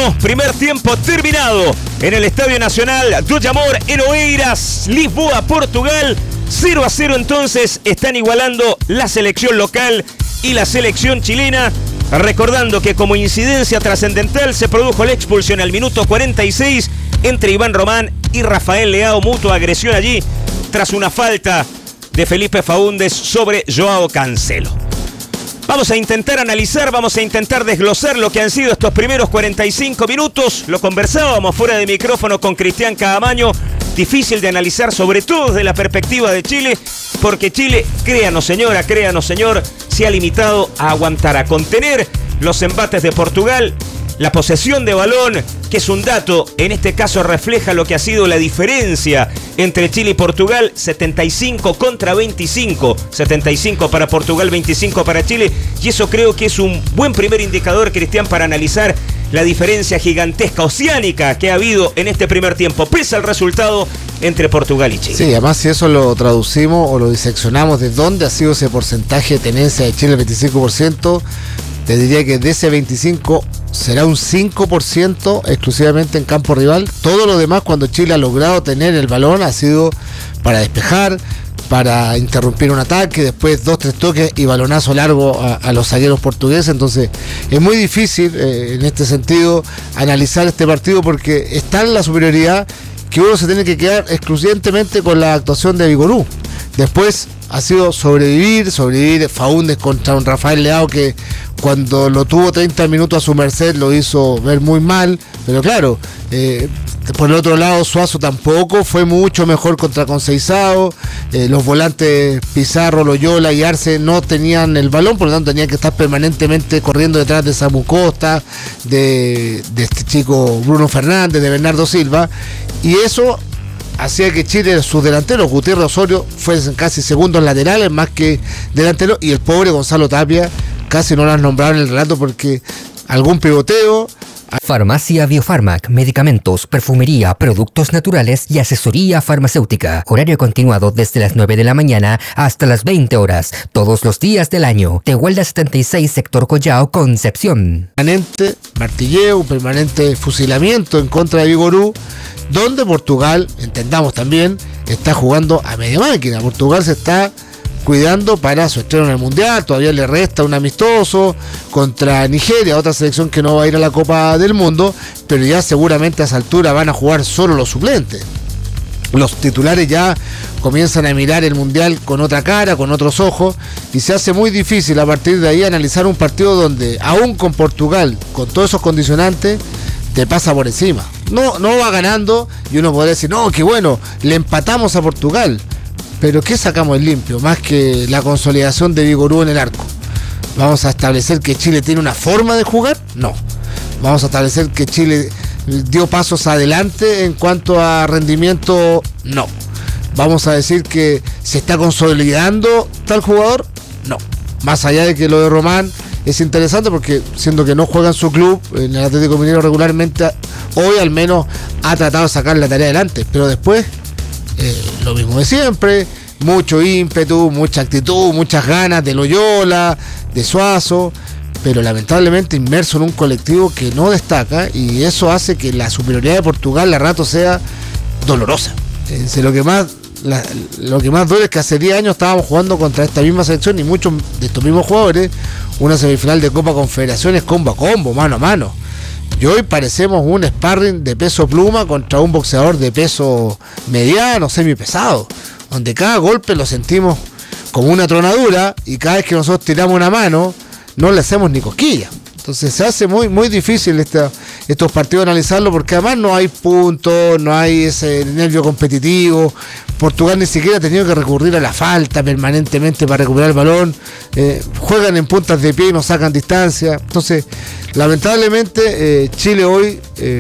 primer tiempo terminado en el Estadio Nacional do Jamor en Oeiras, Lisboa, Portugal. 0-0 entonces están igualando la selección local y la selección chilena. Recordando que como incidencia trascendental se produjo la expulsión al minuto 46 entre Iván Román y Rafael Leao, mutua agresión allí tras una falta de Felipe Faúndez sobre Joao Cancelo. Vamos a intentar analizar, vamos a intentar desglosar lo que han sido estos primeros 45 minutos. Lo conversábamos fuera de micrófono con Cristian Caamaño. Difícil de analizar, sobre todo desde la perspectiva de Chile, porque Chile, créanos señora, créanos señor, se ha limitado a aguantar, a contener los embates de Portugal. La posesión de balón, que es un dato, en este caso refleja lo que ha sido la diferencia entre Chile y Portugal, 75 contra 25, 75 para Portugal, 25 para Chile, y eso creo que es un buen primer indicador, Cristian, para analizar la diferencia gigantesca, oceánica, que ha habido en este primer tiempo, pese al resultado entre Portugal y Chile. Sí, además si eso lo traducimos o lo diseccionamos de dónde ha sido ese porcentaje de tenencia de Chile, el 25%, te diría que de ese 25% será un 5% exclusivamente en campo rival. Todo lo demás, cuando Chile ha logrado tener el balón, ha sido para despejar, para interrumpir un ataque, después 2-3 toques y balonazo largo a los zagueros portugueses. Entonces es muy difícil en este sentido analizar este partido, porque está en la superioridad que uno se tiene que quedar exclusivamente con la actuación de Vigorú. Después ha sido sobrevivir Faúndez contra un Rafael Leao que cuando lo tuvo 30 minutos a su merced lo hizo ver muy mal, pero claro, por el otro lado Suazo tampoco fue mucho mejor contra Conceizao. Los volantes Pizarro, Loyola y Arce no tenían el balón, por lo tanto tenían que estar permanentemente corriendo detrás de Samu Costa, de este chico Bruno Fernández, de Bernardo Silva, y eso hacía que Chile, sus delanteros, Gutiérrez, Osorio, fuesen casi segundos laterales más que delanteros, y el pobre Gonzalo Tapia casi no lo han nombrado en el relato porque algún pivoteo. Farmacia Biofarmac, medicamentos, perfumería, productos naturales y asesoría farmacéutica. Horario continuado desde las 9 de la mañana hasta las 20 horas, todos los días del año. Tehuelda 76, sector Collao, Concepción. Permanente martilleo, un permanente fusilamiento en contra de Vigorú, donde Portugal, entendamos también, está jugando a media máquina. Portugal se está cuidando para su estreno en el Mundial, todavía le resta un amistoso contra Nigeria, otra selección que no va a ir a la Copa del Mundo, pero ya seguramente a esa altura van a jugar solo los suplentes. Los titulares ya comienzan a mirar el Mundial con otra cara, con otros ojos, y se hace muy difícil a partir de ahí analizar un partido donde, aún con Portugal, con todos esos condicionantes, te pasa por encima. No va ganando y uno podría decir, no, qué bueno, le empatamos a Portugal. Pero ¿qué sacamos en limpio? Más que la consolidación de Vigorú en el arco. ¿Vamos a establecer que Chile tiene una forma de jugar? No. ¿Vamos a establecer que Chile dio pasos adelante en cuanto a rendimiento? No. ¿Vamos a decir que se está consolidando tal jugador? No. Más allá de que lo de Román es interesante porque siendo que no juega en su club, en el Atlético Mineiro regularmente, hoy al menos ha tratado de sacar la tarea adelante. Pero después, lo mismo de siempre, mucho ímpetu, mucha actitud, muchas ganas de Loyola, de Suazo, pero lamentablemente inmerso en un colectivo que no destaca, y eso hace que la superioridad de Portugal a rato sea dolorosa. Lo que más duele es que hace 10 años estábamos jugando contra esta misma selección y muchos de estos mismos jugadores una semifinal de Copa Confederaciones combo a combo, mano a mano. Y hoy parecemos un sparring de peso pluma contra un boxeador de peso mediano, semipesado, donde cada golpe lo sentimos como una tronadura y cada vez que nosotros tiramos una mano no le hacemos ni cosquilla. Entonces se hace muy, muy difícil estos partidos analizarlo, porque además no hay puntos, no hay ese nervio competitivo. Portugal ni siquiera ha tenido que recurrir a la falta permanentemente para recuperar el balón. Juegan en puntas de pie y no sacan distancia. Entonces, lamentablemente, Chile hoy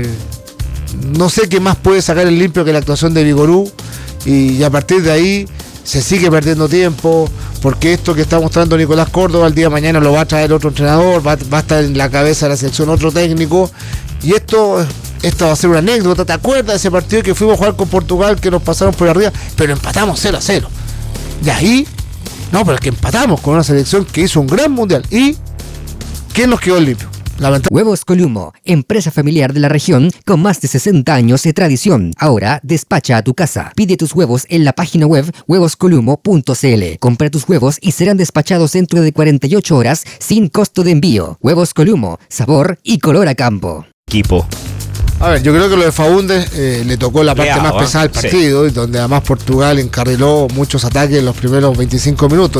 no sé qué más puede sacar el limpio que la actuación de Vigorú, y a partir de ahí se sigue perdiendo tiempo, porque esto que está mostrando Nicolás Córdoba, el día de mañana lo va a traer otro entrenador, va a estar en la cabeza de la selección otro técnico, y esto va a ser una anécdota. ¿Te acuerdas de ese partido que fuimos a jugar con Portugal, que nos pasaron por arriba, pero empatamos 0-0? Y ahí, no, pero es que empatamos con una selección que hizo un gran mundial. ¿Y quién nos quedó limpio? Huevos Columo, empresa familiar de la región con más de 60 años de tradición. Ahora despacha a tu casa. Pide tus huevos en la página web huevoscolumo.cl. Compra tus huevos y serán despachados dentro de 48 horas sin costo de envío. Huevos Columo, sabor y color a campo. Equipo. A ver, yo creo que lo de Faúndez le tocó la parte más pesada del partido, sí. Y donde además Portugal encarriló muchos ataques en los primeros 25 minutos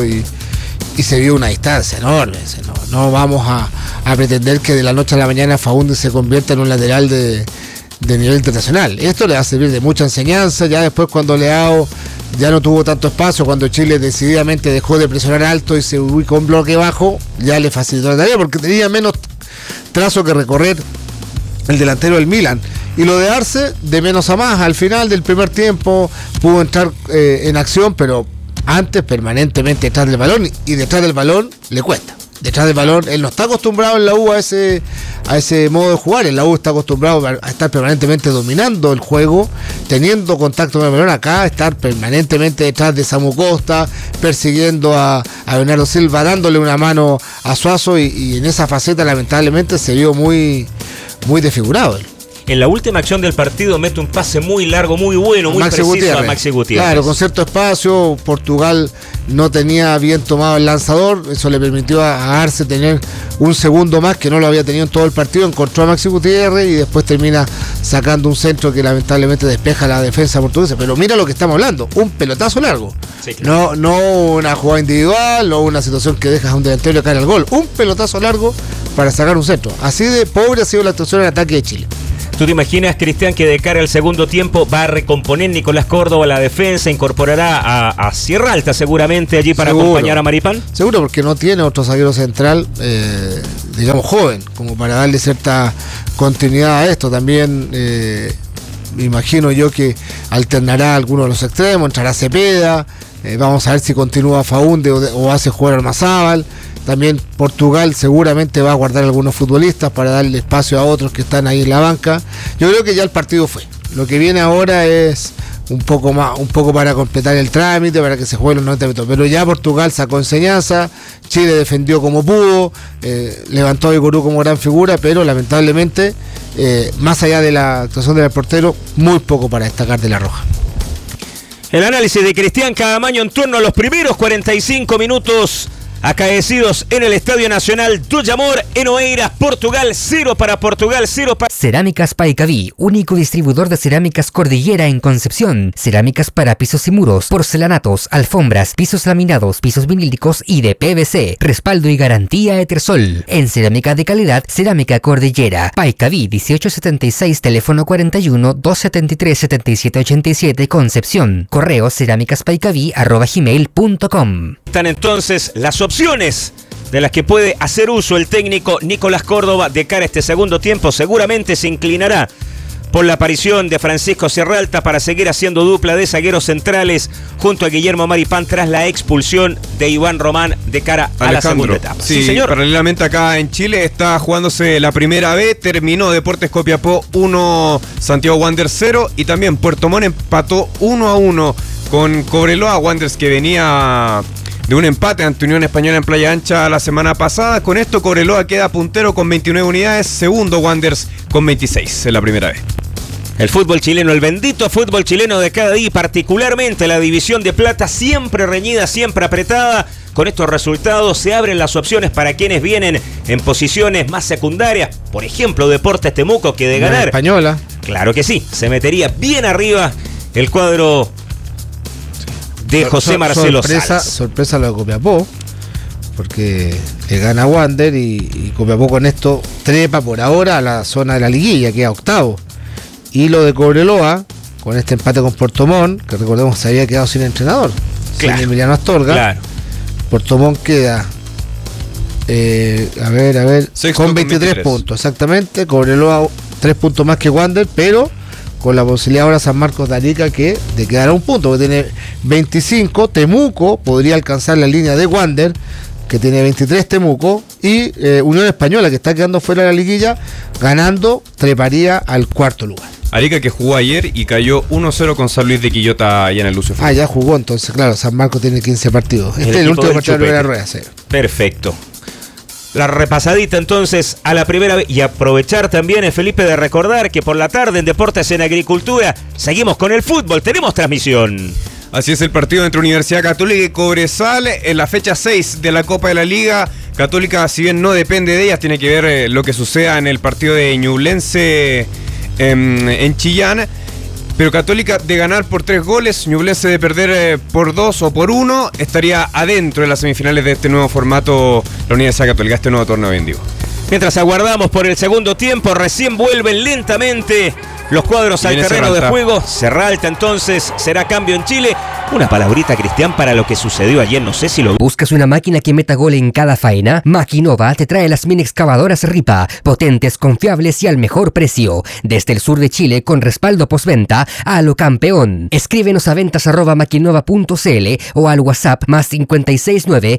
y se vio una distancia enorme. No vamos a pretender que de la noche a la mañana Faúndez se convierta en un lateral de nivel internacional. Esto le va a servir de mucha enseñanza. Ya después, cuando Leao ya no tuvo tanto espacio, cuando Chile decididamente dejó de presionar alto y se ubicó en bloque bajo, ya le facilitó la tarea porque tenía menos trazo que recorrer el delantero del Milan. Y lo de Arce, de menos a más, al final del primer tiempo pudo entrar en acción, pero antes permanentemente detrás del balón, y detrás del balón le cuesta. Detrás del balón, él no está acostumbrado en la U a ese modo de jugar. En la U está acostumbrado a estar permanentemente dominando el juego, teniendo contacto con el balón. Acá, estar permanentemente detrás de Samu Costa, persiguiendo a Bernardo Silva, dándole una mano a Suazo, y en esa faceta lamentablemente se vio muy desfigurado él. En la última acción del partido mete un pase muy largo, muy bueno, muy preciso a Maxi Gutiérrez. Claro, con cierto espacio. Portugal no tenía bien tomado el lanzador. Eso le permitió a Arce tener un segundo más que no lo había tenido en todo el partido. Encontró a Maxi Gutiérrez y después termina sacando un centro que lamentablemente despeja la defensa portuguesa. Pero mira lo que estamos hablando, un pelotazo largo. Sí, claro. No una jugada individual, no una situación que dejas a un delantero y cae al gol. Un pelotazo largo para sacar un centro. Así de pobre ha sido la actuación en ataque de Chile. ¿Tú te imaginas, Cristian, que de cara al segundo tiempo va a recomponer Nicolás Córdoba la defensa, incorporará a Sierra Alta seguramente allí para acompañar a Maripán? Seguro, porque no tiene otro zaguero central, digamos, joven, como para darle cierta continuidad a esto. También me imagino yo que alternará alguno de los extremos, entrará Cepeda, vamos a ver si continúa Faúndez o hace jugar Armazábal. También Portugal seguramente va a guardar algunos futbolistas para darle espacio a otros que están ahí en la banca. Yo creo que ya el partido fue. Lo que viene ahora es un poco para completar el trámite, para que se jueguen los 90 minutos. Pero ya Portugal sacó enseñanza, Chile defendió como pudo, levantó a Vigorú como gran figura, pero lamentablemente, más allá de la actuación del portero, muy poco para destacar de La Roja. El análisis de Cristian Cadamaño en torno a los primeros 45 minutos acaecidos en el Estadio Nacional Dujamor en Oeiras, Portugal. 0 para Portugal, 0 para... Cerámicas Paicaví, único distribuidor de cerámicas Cordillera en Concepción. Cerámicas para pisos y muros, porcelanatos, alfombras, pisos laminados, pisos vinílicos y de PVC. Respaldo y garantía Etersol. En cerámica de calidad, Cerámica Cordillera. Paicaví, 1876, teléfono 41-273-7787, Concepción. Correo cerámicaspaicaví@gmail.com. Están entonces las opciones de las que puede hacer uso el técnico Nicolás Córdoba de cara a este segundo tiempo. Seguramente se inclinará por la aparición de Francisco Sierra Alta para seguir haciendo dupla de zagueros centrales junto a Guillermo Maripán tras la expulsión de Iván Román de cara a la segunda etapa. Sí, señor. Paralelamente acá en Chile está jugándose la primera B, terminó Deportes Copiapó 1, Santiago Wanderers 0 y también Puerto Montt empató 1-1 con Cobreloa. Wanderers que venía de un empate ante Unión Española en Playa Ancha la semana pasada. Con esto Cobreloa queda puntero con 29 unidades, segundo Wanderers con 26 en la primera vez. El fútbol chileno, el bendito fútbol chileno de cada día, particularmente la división de plata, siempre reñida, siempre apretada. Con estos resultados se abren las opciones para quienes vienen en posiciones más secundarias. Por ejemplo, Deportes Temuco, que de ganar... Española. Claro que sí, se metería bien arriba el cuadro de José Marcelo Salas. Sorpresa lo de Copiapó, porque le gana a Wander y Copiapó con esto trepa por ahora a la zona de la liguilla, queda octavo. Y lo de Cobreloa, con este empate con Puerto Montt, que recordemos se había quedado sin entrenador, claro, sin Emiliano Astorga. Claro. Puerto Montt queda con 23 puntos, exactamente. Cobreloa 3 puntos más que Wander, pero con la posibilidad ahora San Marcos de Arica de quedar a un punto, que tiene 25. Temuco podría alcanzar la línea de Wander, que tiene 23 Temuco, y Unión Española, que está quedando fuera de la liguilla, ganando, treparía al cuarto lugar. Arica que jugó ayer y cayó 1-0 con San Luis de Quillota allá en el Lucio Fútbol. Ya jugó, entonces claro, San Marcos tiene 15 partidos. Este es el último partido de la rueda, sí. Perfecto. La repasadita entonces a la primera vez y aprovechar también, Felipe, de recordar que por la tarde en Deportes en Agricultura seguimos con el fútbol, tenemos transmisión. Así es el partido entre Universidad Católica y Cobresal en la fecha 6 de la Copa de la Liga. Católica, si bien no depende de ellas, tiene que ver lo que suceda en el partido de Ñublense en Chillán. Pero Católica de ganar por 3 goles, Ñublense de perder por 2 o por 1, estaría adentro de las semifinales de este nuevo formato, la Universidad Católica, este nuevo torneo, bien digo. Mientras aguardamos por el segundo tiempo, recién vuelven lentamente los cuadros al terreno de juego. Serralta entonces será cambio en Chile. Una palabrita, Cristian, para lo que sucedió ayer, no sé si lo... ¿Buscas una máquina que meta gol en cada faena? Maquinova te trae las mini excavadoras Ripa, potentes, confiables y al mejor precio. Desde el sur de Chile, con respaldo postventa, a lo campeón. Escríbenos a ventas@maquinova.cl o al WhatsApp +569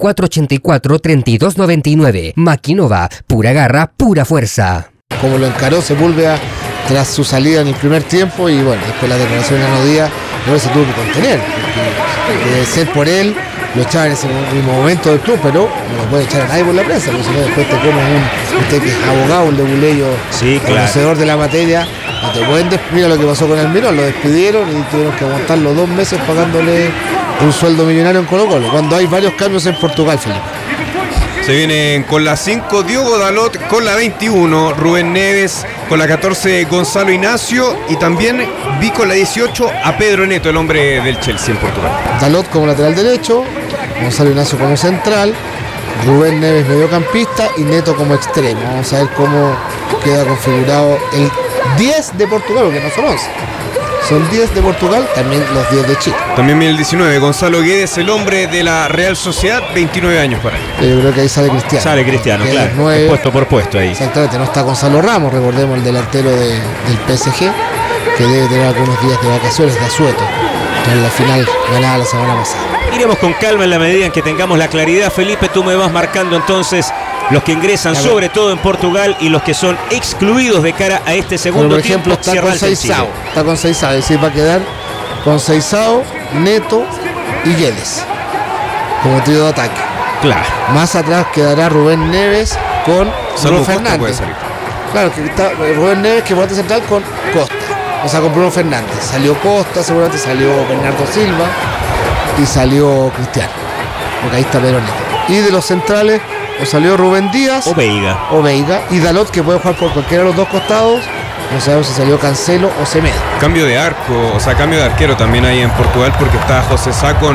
7484 3299. Maquinova, pura garra, pura fuerza. Como lo encaró Sepúlveda tras su salida en el primer tiempo, y bueno, después la declaración de Nano Díaz, no se tuvo que contener, porque de ser por él, lo echaba en ese mismo momento del club, pero no lo puede echar a nadie por la prensa, porque si no después te comes usted que es abogado, un leguleyo, sí, claro, conocedor de la materia, no te pueden mira lo que pasó con Almirón, lo despidieron y tuvieron que aguantarlo 2 meses pagándole un sueldo millonario en Colo-Colo, cuando hay varios cambios en Portugal, Felipe. Se vienen con la 5 Diogo Dalot, con la 21 Rubén Neves, con la 14 Gonzalo Ignacio y también vi con la 18 a Pedro Neto, el hombre del Chelsea en Portugal. Dalot como lateral derecho, Gonzalo Ignacio como central, Rubén Neves mediocampista y Neto como extremo. Vamos a ver cómo queda configurado el 10 de Portugal, porque no son 11. Son 10 de Portugal, también los 10 de Chile. También viene el 19, Gonzalo Guedes, el hombre de la Real Sociedad, 29 años para él. Yo creo que ahí sale Cristiano. Sale Cristiano, claro, 9, puesto por puesto ahí. Exactamente, no está Gonzalo Ramos, recordemos el delantero del PSG, que debe tener algunos días de vacaciones de asueto, en la final ganada la semana pasada. Iremos con calma en la medida en que tengamos la claridad. Felipe, tú me vas marcando entonces los que ingresan, sobre todo en Portugal, y los que son excluidos de cara a este segundo por ejemplo, tiempo. está con Seixao. Está con Seixao, es decir, va a quedar con Seixao, Neto y Guedes como trío de ataque. Claro. Más atrás quedará Rubén Neves con Bruno Fernández. Claro, que está Rubén Neves, que volante central con Costa. O sea, con Bruno Fernández. Salió Costa, seguramente salió Bernardo Silva y salió Cristiano. Porque ahí está Pedro Neto. Y de los centrales, o salió Rubén Díaz o Veiga y Dalot, que puede jugar por cualquiera de los dos costados. No sabemos si salió Cancelo o Semedo. Cambio de arco, o sea, cambio de arquero también ahí en Portugal, porque está José Sá con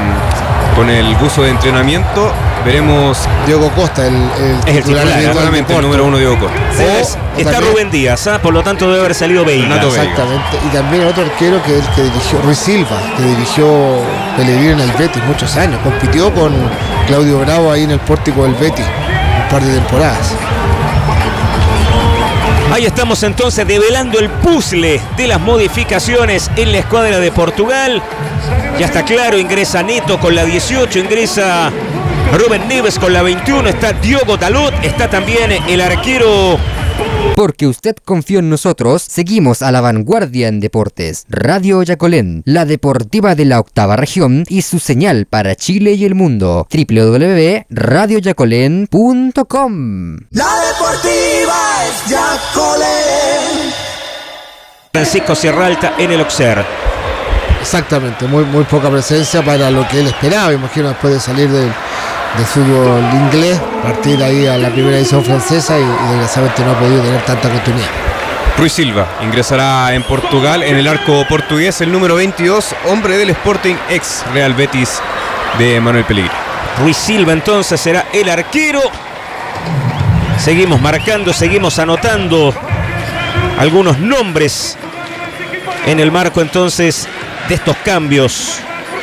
el buzo de entrenamiento. Veremos. Diogo Costa, el titular, el número 1, Diogo Costa. Está también Rubén Díaz, por lo tanto debe haber salido Veiga. Exactamente. Y también el otro arquero que es el que dirigió, Ruiz Silva, que dirigió Pellegrino en el Betis muchos años. Compitió con Claudio Bravo ahí en el pórtico del Betis un par de temporadas. Ahí estamos entonces develando el puzzle de las modificaciones en la escuadra de Portugal. Ya está claro, ingresa Neto con la 18, ingresa Rubén Neves con la 21, está Diogo Dalot, está también el arquero. Porque usted confió en nosotros, seguimos a la vanguardia en deportes. Radio Yacolén, la deportiva de la octava región y su señal para Chile y el mundo. www.radioyacolén.com. La deportiva es Yacolén. Francisco Serralta en el Auxerre. Exactamente, muy poca presencia para lo que él esperaba, imagino, después de salir del fútbol inglés, partir ahí a la primera edición francesa y desgraciadamente no ha podido tener tanta continuidad. Ruiz Silva ingresará en Portugal en el arco portugués, el número 22, hombre del Sporting, ex Real Betis de Manuel Pellegrini. Ruiz Silva entonces será el arquero. Seguimos marcando, seguimos anotando algunos nombres en el marco entonces de estos cambios.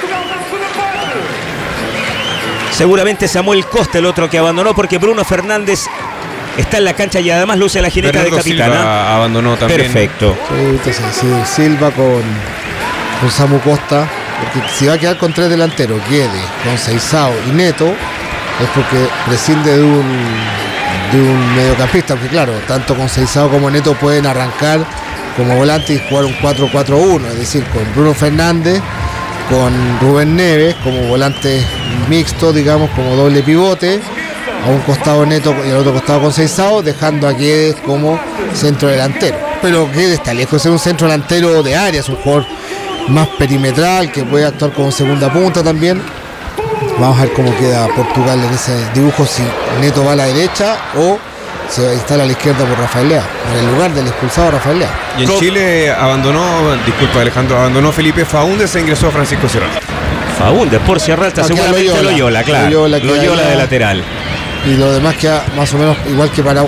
Seguramente Samuel Costa, el otro que abandonó, porque Bruno Fernández está en la cancha y además luce la jineta Bernardo de capitana. Silva abandonó también. Sí, Perfecto. entonces, sí, Silva con Samu Costa, porque si va a quedar con 3 delanteros, Guedes, con Seixao y Neto, es porque prescinde de un mediocampista, porque claro, tanto con Seixao como Neto pueden arrancar como volante y jugar un 4-4-1, es decir, con Bruno Fernández, con Rubén Neves como volante mixto, digamos, como doble pivote, a un costado Neto y al otro costado Conceizao, dejando a Guedes como centro delantero. Pero Guedes está lejos de ser un centro delantero de área, es un jugador más perimetral que puede actuar como segunda punta también. Vamos a ver cómo queda Portugal en ese dibujo, si Neto va a la derecha o se instala a la izquierda por Rafael Leao, en el lugar del expulsado Rafael Leao. Y en Chile abandonó Felipe Faúndez e ingresó Francisco Serrano. Faúndez por Sierralta, seguramente Loyola, claro. Loyola de lateral. Y lo demás queda más o menos igual que para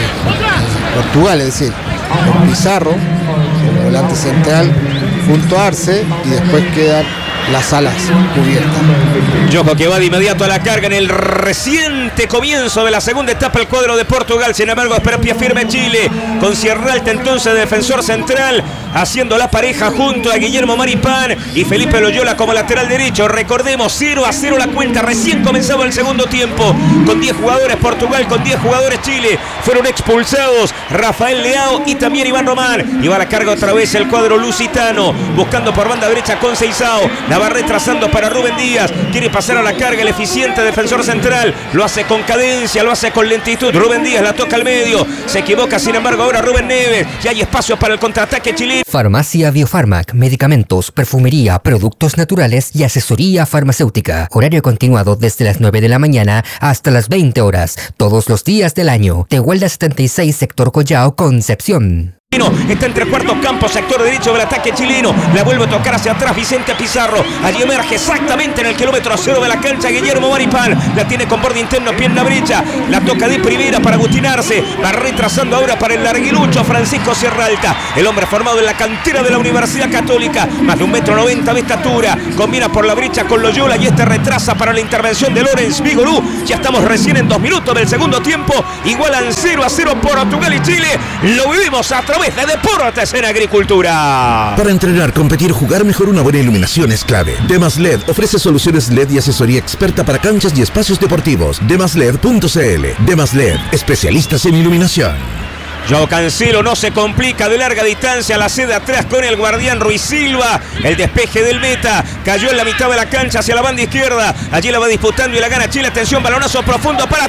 Portugal, es decir, con Pizarro como volante central junto a Arce, y después quedan las alas cubiertas. Yoko que va de inmediato a la carga en el reciente comienzo de la segunda etapa el cuadro de Portugal. Sin embargo, espera pie firme Chile con Sierralta entonces defensor central, haciendo la pareja junto a Guillermo Maripán y Felipe Loyola como lateral derecho. Recordemos, 0-0 la cuenta, recién comenzaba el segundo tiempo, con 10 jugadores Portugal, con 10 jugadores Chile. Fueron expulsados Rafael Leao y también Iván Román. Y va a la carga otra vez el cuadro lusitano, buscando por banda derecha Conceizao. La va retrasando para Rubén Díaz. Quiere pasar a la carga el eficiente defensor central. Lo hace con cadencia, lo hace con lentitud. Rubén Díaz la toca al medio. Se equivoca, sin embargo, ahora Rubén Neves. Ya hay espacio para el contraataque chileno. Farmacia Biofarmac, medicamentos, perfumería, productos naturales y asesoría farmacéutica. Horario continuado desde las 9 de la mañana hasta las 20 horas, todos los días del año. Tehuelda 76, sector Collao, Concepción. Está entre cuartos campos, sector derecho del ataque chileno. La vuelve a tocar hacia atrás Vicente Pizarro. Allí emerge exactamente en el kilómetro 0 de la cancha Guillermo Maripán. La tiene con borde interno, pierna brecha. La toca de primera para Agustín Arce. Va retrasando ahora para el larguilucho Francisco Sierralta. El hombre formado en la cantera de la Universidad Católica. Más de 1,90 m de estatura. Combina por la brecha con Loyola y este retrasa para la intervención de Lorenz Vigorú. Ya estamos recién en 2 minutos del segundo tiempo. Igualan 0-0 Portugal y Chile. Lo vivimos a través de Deportes en Agricultura. Para entrenar, competir, jugar mejor, una buena iluminación es clave. Demas LED ofrece soluciones LED y asesoría experta para canchas y espacios deportivos. Demasled.cl. Demas LED, especialistas en iluminación. Joao Cancelo no se complica de larga distancia, la cede atrás con el guardián Ruiz Silva. El despeje del meta cayó en la mitad de la cancha hacia la banda izquierda. Allí la va disputando y la gana Chile. Atención, balonazo profundo para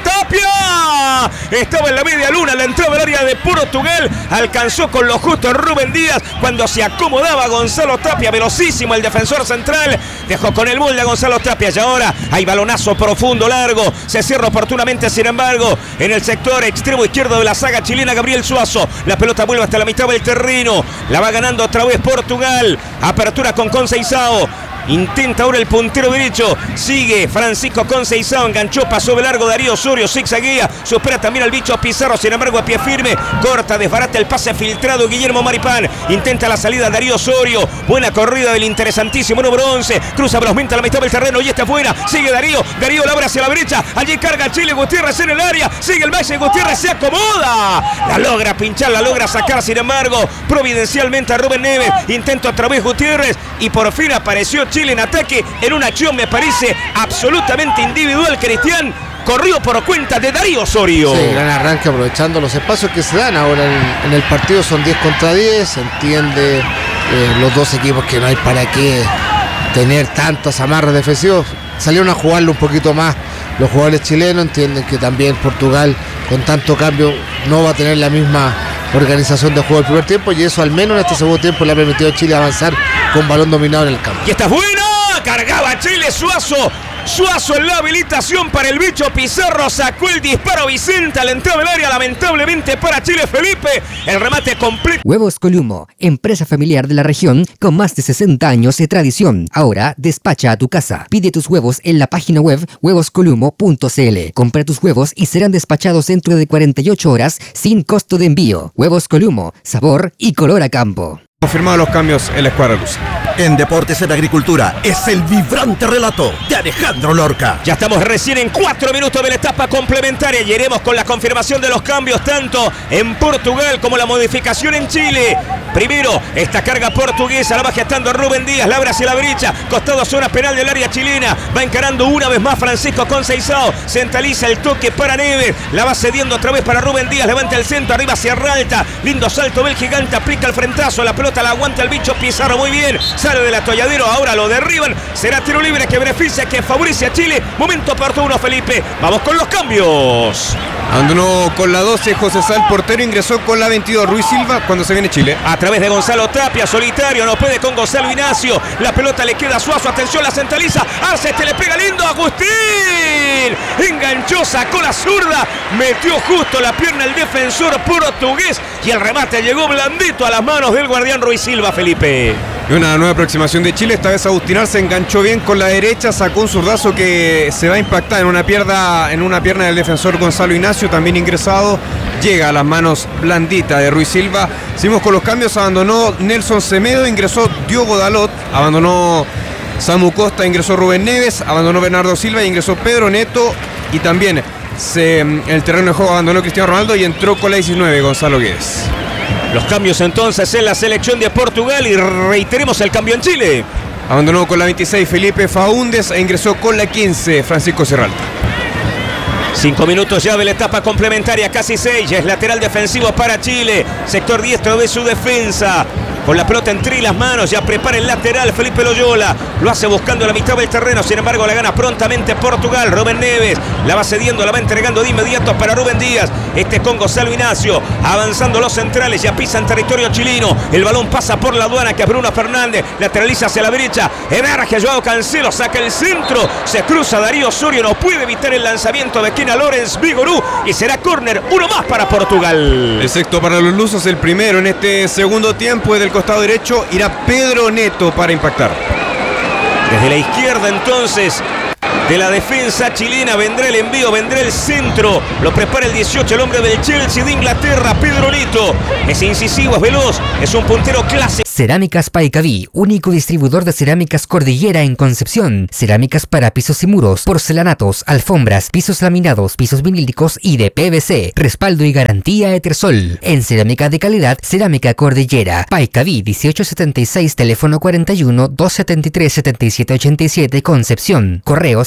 Tapia. Estaba en la media luna, la entrada al área de Portugal. Alcanzó con lo justo Rubén Díaz cuando se acomodaba Gonzalo Tapia. Velocísimo el defensor central. Dejó con el molde a Gonzalo Tapia. Y ahora hay balonazo profundo, largo. Se cierra oportunamente, sin embargo, en el sector extremo izquierdo de la saga chilena, Gabriel Suazo. La pelota vuelve hasta la mitad del terreno. La va ganando otra vez Portugal. Apertura con Conceizao. Intenta ahora el puntero derecho. Sigue Francisco Conceizao. Enganchó, pasó de largo Darío Osorio. Zigzaguea. Supera también al bicho Pizarro. Sin embargo, a pie firme. Corta, desbarata el pase filtrado Guillermo Maripán. Intenta la salida Darío Osorio. Buena corrida del interesantísimo número 11. Cruza velozmente a la mitad del terreno y está fuera. Sigue Darío. Darío la abre hacia la derecha. Allí carga Chile. Gutiérrez en el área. Sigue el Valle. Gutiérrez se acomoda. La logra pinchar, la logra sacar. Sin embargo, providencialmente a Rubén Neves. Intenta otra vez Gutiérrez. Y por fin apareció Chile en ataque en una acción, me parece, absolutamente individual. Cristian corrió por cuenta de Darío Osorio. Sí, gran arranque aprovechando los espacios que se dan ahora en el partido. Son 10 contra 10. Se entiende los dos equipos que no hay para qué tener tantos amarres defensivos. Salieron a jugarlo un poquito más los jugadores chilenos. Entienden que también Portugal, con tanto cambio, no va a tener la misma organización de juego del primer tiempo, y eso al menos en este segundo tiempo le ha permitido a Chile avanzar con balón dominado en el campo. Y esta es buena. Cargaba Chile. Suazo en la habilitación para el bicho Pizarro. Sacó el disparo Vicente a la entrada del área. Lamentablemente para Chile, Felipe. El remate completo. Huevos Columo, empresa familiar de la región con más de 60 años de tradición. Ahora despacha a tu casa. Pide tus huevos en la página web huevoscolumo.cl. Compra tus huevos y serán despachados dentro de 48 horas sin costo de envío. Huevos Columo, sabor y color a campo. Confirmados los cambios en la escuadra lusa. En Deportes en Agricultura es el vibrante relato de Alejandro Lorca. Ya estamos recién en 4 minutos de la etapa complementaria y iremos con la confirmación de los cambios tanto en Portugal como la modificación en Chile. Primero, esta carga portuguesa, la va gestando Rubén Díaz, la abre hacia la brecha, costado zona penal del área chilena, va encarando una vez más Francisco Conceizao, centraliza el toque para Neves, la va cediendo otra vez para Rubén Díaz, levanta el centro, arriba Sierralta, lindo salto del gigante, aplica el frentazo, la pelota la aguanta el bicho Pizarro, muy bien, Sale del atolladero, ahora lo derriban. Será tiro libre que beneficia, que favorece a Chile. Momento oportuno, Felipe. Vamos con los cambios. Abandonó con la 12 José Sal, portero, ingresó con la 22 Ruiz Silva cuando se viene Chile. A través de Gonzalo Tapia, solitario, no puede con Gonzalo Ignacio. La pelota le queda a Suazo, atención, la centraliza. Arce, le pega lindo, Agustín. Enganchó, sacó la zurda, metió justo la pierna el defensor portugués y el remate llegó blandito a las manos del guardián Ruiz Silva, Felipe. Y una nueva aproximación de Chile, esta vez Agustín Arce enganchó bien con la derecha, sacó un zurdazo que se va a impactar en una pierna del defensor Gonzalo Ignacio, también ingresado, llega a las manos blanditas de Ruiz Silva. Seguimos con los cambios, abandonó Nelson Semedo, ingresó Diogo Dalot, abandonó Samu Costa, ingresó Rubén Neves, abandonó Bernardo Silva y ingresó Pedro Neto, y también el terreno de juego abandonó Cristiano Ronaldo y entró con la 19 Gonzalo Guedes. Los cambios entonces en la selección de Portugal y reiteremos el cambio en Chile. Abandonó con la 26 Felipe Faúndez e ingresó con la 15 Francisco Serralta. 5 minutos ya de la etapa complementaria, casi 6. Ya es lateral defensivo para Chile. Sector diestro de su defensa. Con la pelota entre las manos, ya prepara el lateral Felipe Loyola. Lo hace buscando la mitad del terreno, sin embargo la gana prontamente Portugal. Rubén Neves la va cediendo, la va entregando de inmediato para Rubén Díaz. Este con Gonzalo Ignacio, avanzando los centrales, ya pisan territorio chileno. El balón pasa por la aduana, que es Bruno Fernández, lateraliza hacia la derecha. Emerge Joao Cancelo, saca el centro, se cruza Darío Osorio, no puede evitar el lanzamiento de Kena Lorenz Vigorú y será córner, uno más para Portugal. El sexto para los lusos, el primero en este segundo tiempo. Del costado derecho irá Pedro Neto para impactar. Desde la izquierda entonces de la defensa chilena vendrá el envío, vendrá el centro. Lo prepara el 18, el hombre del Chelsea de Inglaterra, Pedro Neto. Es incisivo, es veloz, es un puntero clásico. Cerámicas Paicaví, único distribuidor de cerámicas Cordillera en Concepción. Cerámicas para pisos y muros, porcelanatos, alfombras, pisos laminados, pisos vinílicos y de PVC. Respaldo y garantía Etersol. En cerámica de calidad, Cerámica Cordillera. Paicaví 1876, teléfono 41 273 7787, Concepción. Correo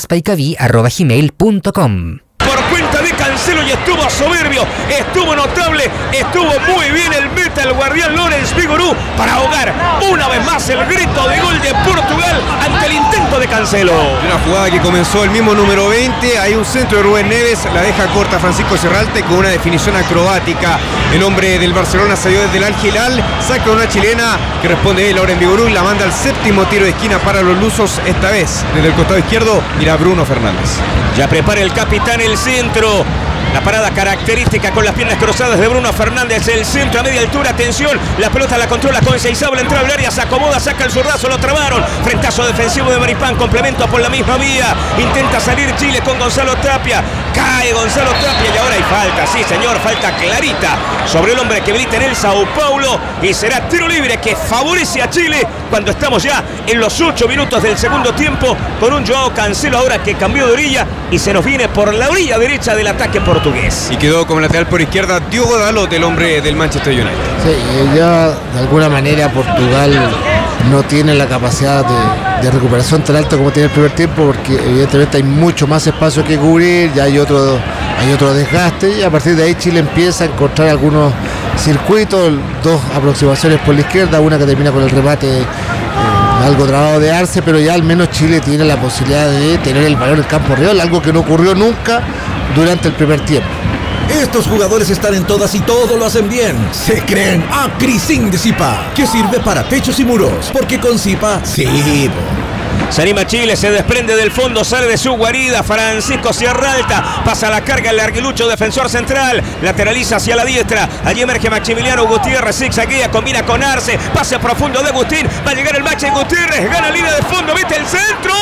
cerámicaspaicaví@gmail.com. Por cuenta de Cancelo y estuvo soberbio, estuvo notable, estuvo muy bien el meta, el guardián Lorenz Vigorú, para ahogar una vez más el grito de gol de Portugal ante el intento de Cancelo. Una jugada que comenzó el mismo número 20, hay un centro de Rubén Neves, la deja corta Francisco Serralte con una definición acrobática. El hombre del Barcelona salió desde el Al Hilal, saca una chilena que responde Lorenz Vigorú y la manda al séptimo tiro de esquina para los lusos. Esta vez desde el costado izquierdo irá Bruno Fernández. Ya prepara el capitán el centro. La parada característica con las piernas cruzadas de Bruno Fernández. El centro a media altura, atención. La pelota la controla con Seizábal, entra al área, se acomoda, saca el zurdazo, lo trabaron. Frentazo defensivo de Maripán, complemento por la misma vía. Intenta salir Chile con Gonzalo Tapia. Cae Gonzalo Tapia y ahora hay falta. Sí, señor, falta clarita sobre el hombre que milita en el Sao Paulo. Y será tiro libre que favorece a Chile cuando estamos ya en los 8 minutos del segundo tiempo con un Joao Cancelo ahora que cambió de orilla y se nos viene por la orilla derecha del ataque portugués. Y quedó como lateral por izquierda Diogo Dalot, el hombre del Manchester United. Sí, ya de alguna manera Portugal no tiene la capacidad de recuperación tan alta como tiene el primer tiempo, porque evidentemente hay mucho más espacio que cubrir, ya hay otro desgaste, y a partir de ahí Chile empieza a encontrar algunos circuitos, dos aproximaciones por la izquierda, una que termina con el remate algo trabado de Arce, pero ya al menos Chile tiene la posibilidad de tener el balón en el campo real, algo que no ocurrió nunca durante el primer tiempo. Estos jugadores están en todas y todo lo hacen bien. Se creen Acrisin de Zipa, que sirve para techos y muros, porque con Zipa sí. Se anima Chile, se desprende del fondo, sale de su guarida Francisco Sierralta, pasa la carga el larguilucho defensor central, lateraliza hacia la diestra, allí emerge Maximiliano Gutiérrez, zigzaguea, combina con Arce, pase profundo de Agustín, va a llegar el Maxi Gutiérrez, gana línea de fondo, mete el centro,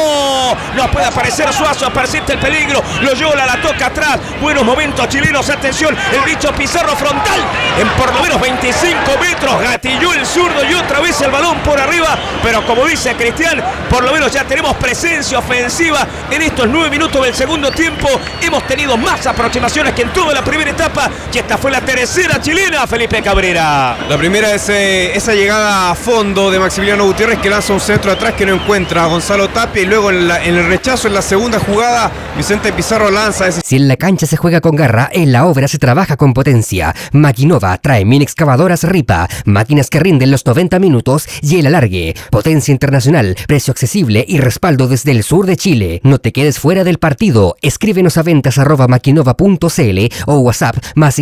no puede aparecer Suazo, persiste el peligro, Loyola la toca atrás, buenos momentos chilenos, atención, el bicho Pizarro frontal, en por lo menos 25 metros, gatilló el zurdo y otra vez el balón por arriba, pero como dice Cristian, por por lo menos ya tenemos presencia ofensiva en estos 9 minutos del segundo tiempo. Hemos tenido más aproximaciones que en toda la primera etapa y esta fue la tercera chilena, Felipe Cabrera. La primera es esa llegada a fondo de Maximiliano Gutiérrez, que lanza un centro atrás que no encuentra a Gonzalo Tapia, y luego en el rechazo, en la segunda jugada, Vicente Pizarro lanza ese. Si en la cancha se juega con garra, en la obra se trabaja con potencia. Maquinova trae mini excavadoras Ripa, máquinas que rinden los 90 minutos y el alargue. Potencia internacional, precio accesible y respaldo desde el sur de Chile. No te quedes fuera del partido. Escríbenos a ventas@maquinova.cl o WhatsApp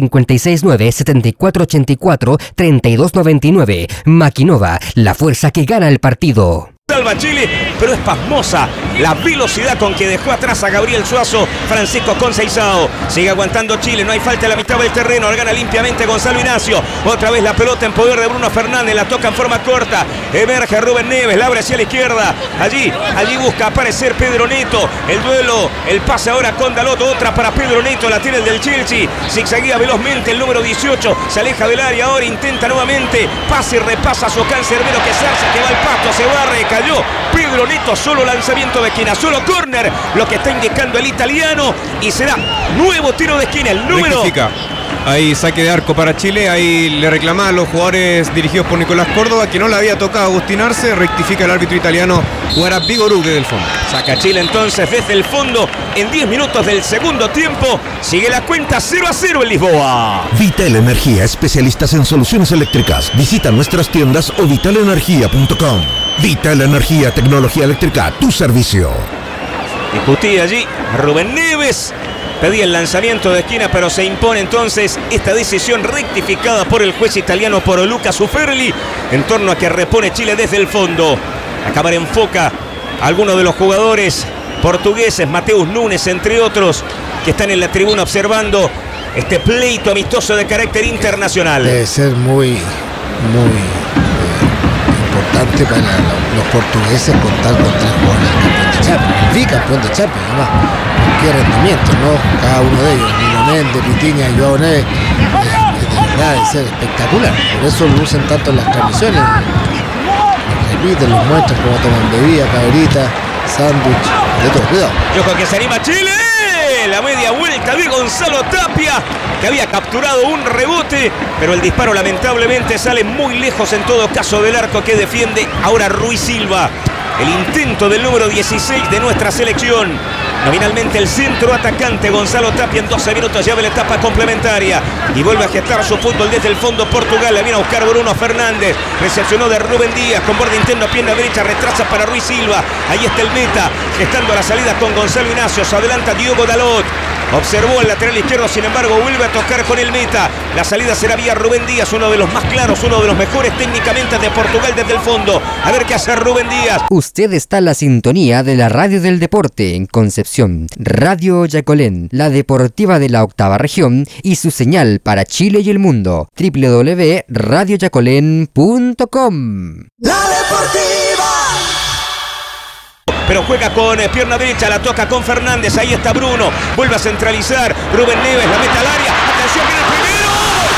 +569 7484 3299. Maquinova, la fuerza que gana el partido. Salva Chile, pero es pasmosa la velocidad con que dejó atrás a Gabriel Suazo. Francisco Conceizao sigue aguantando Chile, no hay falta en la mitad del terreno, gana limpiamente Gonzalo Ignacio. Otra vez la pelota en poder de Bruno Fernández, la toca en forma corta, emerge Rubén Neves, la abre hacia la izquierda, allí busca aparecer Pedro Neto, el duelo, el pase ahora con Dalot, otra para Pedro Neto, la tiene el del Chelsea, zigzaguea velozmente el número 18, se aleja del área, ahora intenta nuevamente, pasa y repasa a su Cancerbero, que se alza, que va al pasto, se barre, cayó Pedro Neto, solo lanzamiento de esquina, solo córner, lo que está indicando el italiano, y será nuevo tiro de esquina, el número... Rectifica. Ahí saque de arco para Chile, ahí le reclamaban a los jugadores dirigidos por Nicolás Córdoba que no le había tocado Agustín Arce, rectifica el árbitro italiano, jugará Vigorú desde el fondo. Saca Chile entonces desde el fondo en 10 minutos del segundo tiempo, sigue la cuenta 0-0 en Lisboa. Vital Energía, especialistas en soluciones eléctricas. Visita nuestras tiendas o vitalenergia.com. Vital Energía, tecnología eléctrica, tu servicio. Discutía allí Rubén Neves, pedía el lanzamiento de esquina, pero se impone entonces esta decisión rectificada por el juez italiano, por Luca Suferli, en torno a que repone Chile desde el fondo. La cámara enfoca a algunos de los jugadores portugueses, Mateus Nunes entre otros, que están en la tribuna observando este pleito amistoso de carácter internacional. Debe ser muy importante para los portugueses contar con 3 jugadores campeón de Champions, bicampeón de Champions, además. Qué rendimiento, ¿no? Cada uno de ellos, Nuno Méndez, Pitiña y Joao Neves, de verdad debe ser espectacular. Por eso lo usan tanto en las transmisiones, los repiten, los muestran como toman bebida, cabrita, sándwich, de todo. Cuidado. Y ojo que se anima Chile. La media vuelta de Gonzalo Tapia, que había capturado un rebote, pero el disparo lamentablemente sale muy lejos en todo caso del arco que defiende ahora Ruiz Silva. El intento del número 16 de nuestra selección. Nominalmente el centro atacante Gonzalo Tapia en 12 minutos ya ve la etapa complementaria y vuelve a gestar su fútbol desde el fondo Portugal. La viene a buscar Bruno Fernández, recepcionó de Rubén Díaz con borde interno, pierna derecha, retrasa para Ruiz Silva. Ahí está el meta, gestando la salida con Gonzalo Ignacio, se adelanta Diogo Dalot. Observó el lateral izquierdo, sin embargo vuelve a tocar con el meta. La salida será vía Rubén Díaz, uno de los más claros, uno de los mejores técnicamente de Portugal desde el fondo. A ver qué hace Rubén Díaz. Usted está en la sintonía de la radio del deporte en Concepción. Radio Yacolén, la deportiva de la octava región y su señal para Chile y el mundo. www.radioyacolén.com. La Deportiva. Pero juega con pierna derecha, la toca con Fernández, ahí está Bruno, vuelve a centralizar, Rubén Neves, la mete al área, atención, viene el primero,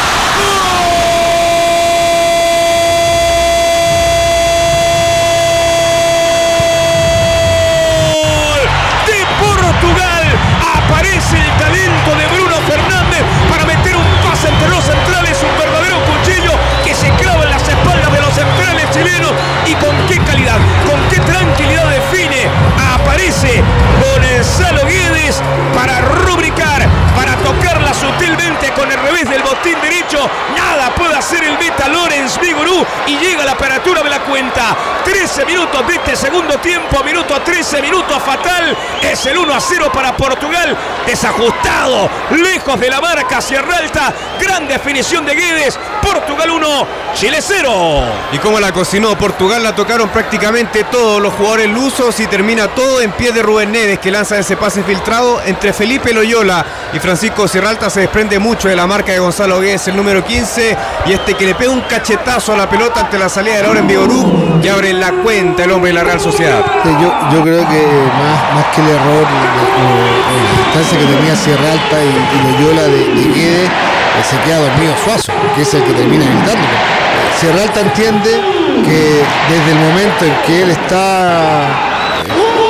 ¡gol! De Portugal, aparece el talento de Bruno Fernández para meter un pase entre los centrales, un verdadero cuchillo que se clava en las espaldas de los centrales chilenos, y con qué calidad, con qué tranquilidad define, aparece Gonzalo Guedes para rubricar, para tocarla sutilmente con el revés del botín derecho. Nada puede hacer el beta Lorenz Vigorú y llega la apertura de la cuenta. 13 minutos de este segundo tiempo, minuto 13, minuto fatal. Es el 1-0 para Portugal, desajustado, lejos de la marca, Sierra Alta. Gran definición de Guedes. Portugal 1, Chile 0. Y como la cocinó Portugal, la tocaron prácticamente todos los jugadores lusos y termina todo en pie de Rubén Neves, que lanza ese pase filtrado entre Felipe Loyola y Francisco Sierra Alta. Se desprende mucho de la marca de Gonzalo Guedes, el número 15, y que le pega un cachetazo a la pelota ante la salida de Lorenz Vigorú, y abre la cuenta el hombre de la Real Sociedad. Yo creo que más que el error, la distancia que tenía Sierra Alta y Loyola de Guedes, se queda dormido Suazo, que es el que termina gritando. Sierra Alta entiende que desde el momento en que él está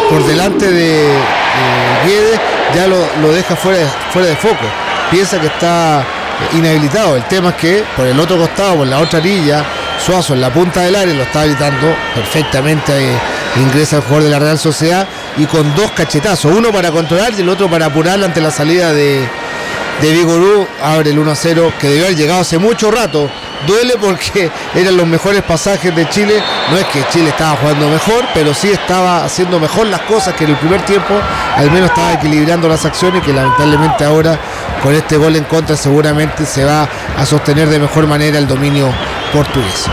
por delante de Guedes, ya lo deja fuera de foco. Piensa que está inhabilitado. El tema es que por el otro costado, por la otra orilla, Suazo en la punta del área lo está habilitando perfectamente. Ingresa el jugador de la Real Sociedad y con dos cachetazos, uno para controlar y el otro para apurar ante la salida de Vigorú, abre el 1-0 que debió haber llegado hace mucho rato. Duele porque eran los mejores pasajes de Chile. No es que Chile estaba jugando mejor, pero sí estaba haciendo mejor las cosas que en el primer tiempo. Al menos estaba equilibrando las acciones, que lamentablemente ahora con este gol en contra seguramente se va a sostener de mejor manera el dominio portugués.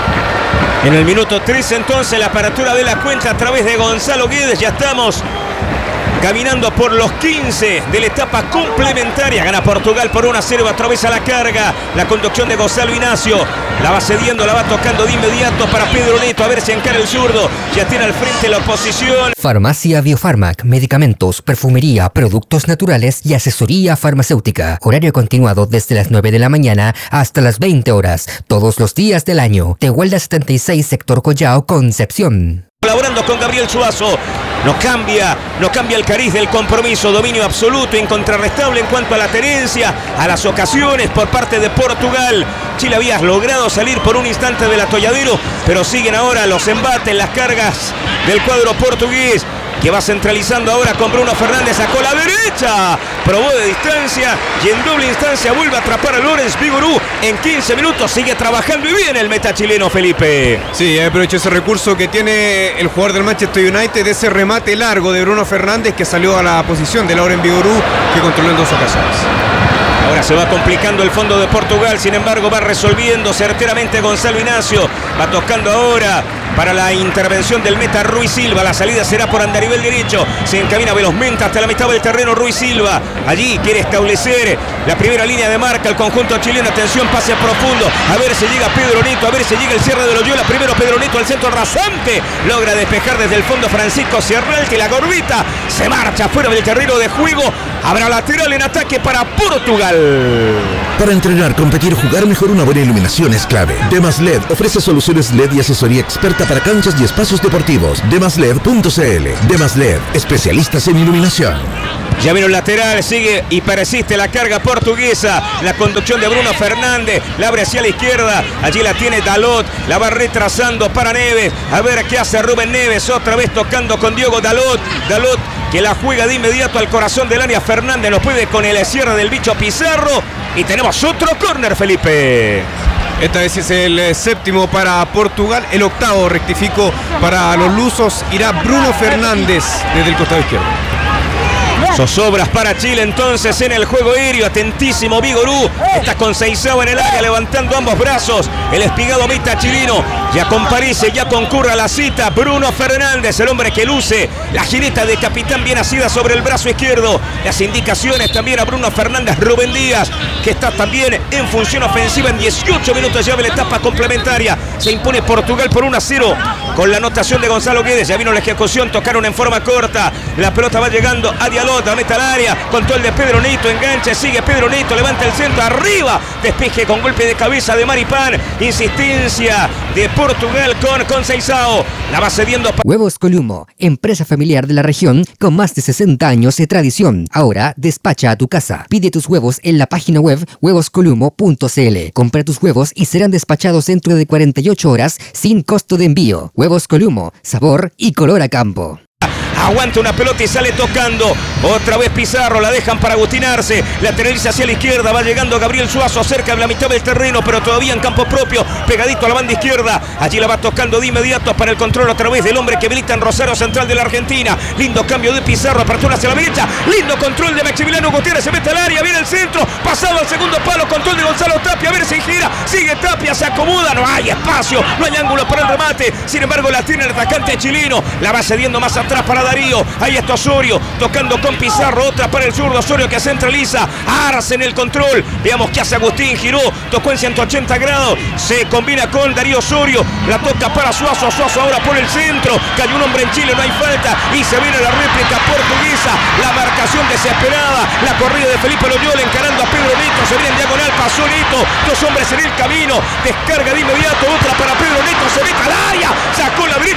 En el minuto 3 entonces la apertura de la cuenta a través de Gonzalo Guedes. Ya estamos caminando por los 15 de la etapa complementaria. Gana Portugal por 1-0, atraviesa la carga. La conducción de Gonzalo Ignacio. La va cediendo, la va tocando de inmediato para Pedro Neto. A ver si encara el zurdo. Ya tiene al frente la oposición. Farmacia Biofarmac, medicamentos, perfumería, productos naturales y asesoría farmacéutica. Horario continuado desde las 9 de la mañana hasta las 20 horas, todos los días del año. Tehuelda 76, sector Collao, Concepción. Colaborando con Gabriel Suazo. No cambia el cariz del compromiso. Dominio absoluto, incontrarrestable en cuanto a la tenencia, a las ocasiones por parte de Portugal. Chile había logrado salir por un instante del atolladero, pero siguen ahora los embates, las cargas del cuadro portugués, que va centralizando ahora con Bruno Fernández. Sacó la derecha, probó de distancia y en doble instancia vuelve a atrapar a Lorenz Vigorú. En 15 minutos sigue trabajando y bien el meta chileno, Felipe. Sí, aprovecho ese recurso que tiene el jugador del Manchester United, de ese remate largo de Bruno Fernández que salió a la posición de Lorenz Vigorú, que controló en 2 ocasiones. Ahora se va complicando el fondo de Portugal, sin embargo va resolviendo certeramente Gonzalo Ignacio. Va tocando ahora para la intervención del meta Ruiz Silva. La salida será por andarivel derecho. Se encamina velozmente hasta la mitad del terreno Ruiz Silva. Allí quiere establecer la primera línea de marca el conjunto chileno. Atención, pase profundo. A ver si llega Pedro Neto, a ver si llega el cierre de Loyola. Primero Pedro Neto al centro rasante. Logra despejar desde el fondo Francisco Sierralti. La Gorbita se marcha fuera del terreno de juego. Habrá lateral en ataque para Portugal. Para entrenar, competir, jugar mejor, una buena iluminación es clave. Demas LED ofrece soluciones LED y asesoría experta para canchas y espacios deportivos. Demasled.cl. Demas LED, especialistas en iluminación. Ya vino el lateral, sigue y persiste la carga portuguesa. La conducción de Bruno Fernández, la abre hacia la izquierda. Allí la tiene Dalot, la va retrasando para Neves. A ver qué hace Rubén Neves, otra vez tocando con Diogo Dalot. Dalot que la juega de inmediato al corazón del área. Fernández nos puede con el cierre del bicho Pizarro. Y tenemos otro córner, Felipe. Esta vez es el séptimo para Portugal, el octavo, rectifico, para los lusos. Irá Bruno Fernández desde el costado izquierdo. Zozobras para Chile entonces en el juego aéreo. Atentísimo Vigorú. Está con Seizao en el área, levantando ambos brazos. El espigado meta chileno ya comparece, ya concurre a la cita. Bruno Fernández, el hombre que luce la jineta de capitán bien asida sobre el brazo izquierdo. Las indicaciones también a Bruno Fernández. Rubén Díaz, que está también en función ofensiva. En 18 minutos ya ve la etapa complementaria. Se impone Portugal por 1-0 con la anotación de Gonzalo Guedes. Ya vino la ejecución, tocaron en forma corta. La pelota va llegando a Dialot, mete al área, control de Pedro Neto, enganche, sigue Pedro Neto, levanta el centro, arriba, despeje con golpe de cabeza de Maripán, insistencia de Portugal con Seizao, la va cediendo. Huevos Columo, empresa familiar de la región con más de 60 años de tradición. Ahora despacha a tu casa. Pide tus huevos en la página web huevoscolumo.cl. Compra tus huevos y serán despachados dentro de 48 horas sin costo de envío. Huevos Columo, sabor y color a campo. Aguanta una pelota y sale tocando. Otra vez Pizarro, la dejan para Agustinarse. Lateraliza hacia la izquierda, va llegando Gabriel Suazo cerca de la mitad del terreno, pero todavía en campo propio, pegadito a la banda izquierda. Allí la va tocando de inmediato para el control a través del hombre que milita en Rosario Central de la Argentina. Lindo cambio de Pizarro, apertura hacia la derecha. Lindo control de Maximiliano Gutiérrez, se mete al área, viene el centro, pasado al segundo palo, control de Gonzalo Tapia, a ver si gira, sigue Tapia, se acomoda, no hay espacio, no hay ángulo para el remate. Sin embargo la tiene el atacante chileno, la va cediendo más atrás para Darío. Ahí está Osorio, tocando con Pizarro, otra para el zurdo, Osorio que centraliza, Arce en el control, veamos qué hace Agustín, giró, tocó en 180 grados, se combina con Darío Osorio, la toca para Suazo, Suazo ahora por el centro, cayó un hombre en Chile, no hay falta, y se viene la réplica portuguesa, la marcación desesperada, la corrida de Felipe Loyola encarando a Pedro Neto, se viene en diagonal, pasó Neto, dos hombres en el camino, descarga de inmediato, otra para Pedro Neto, se mete al área, sacó la brecha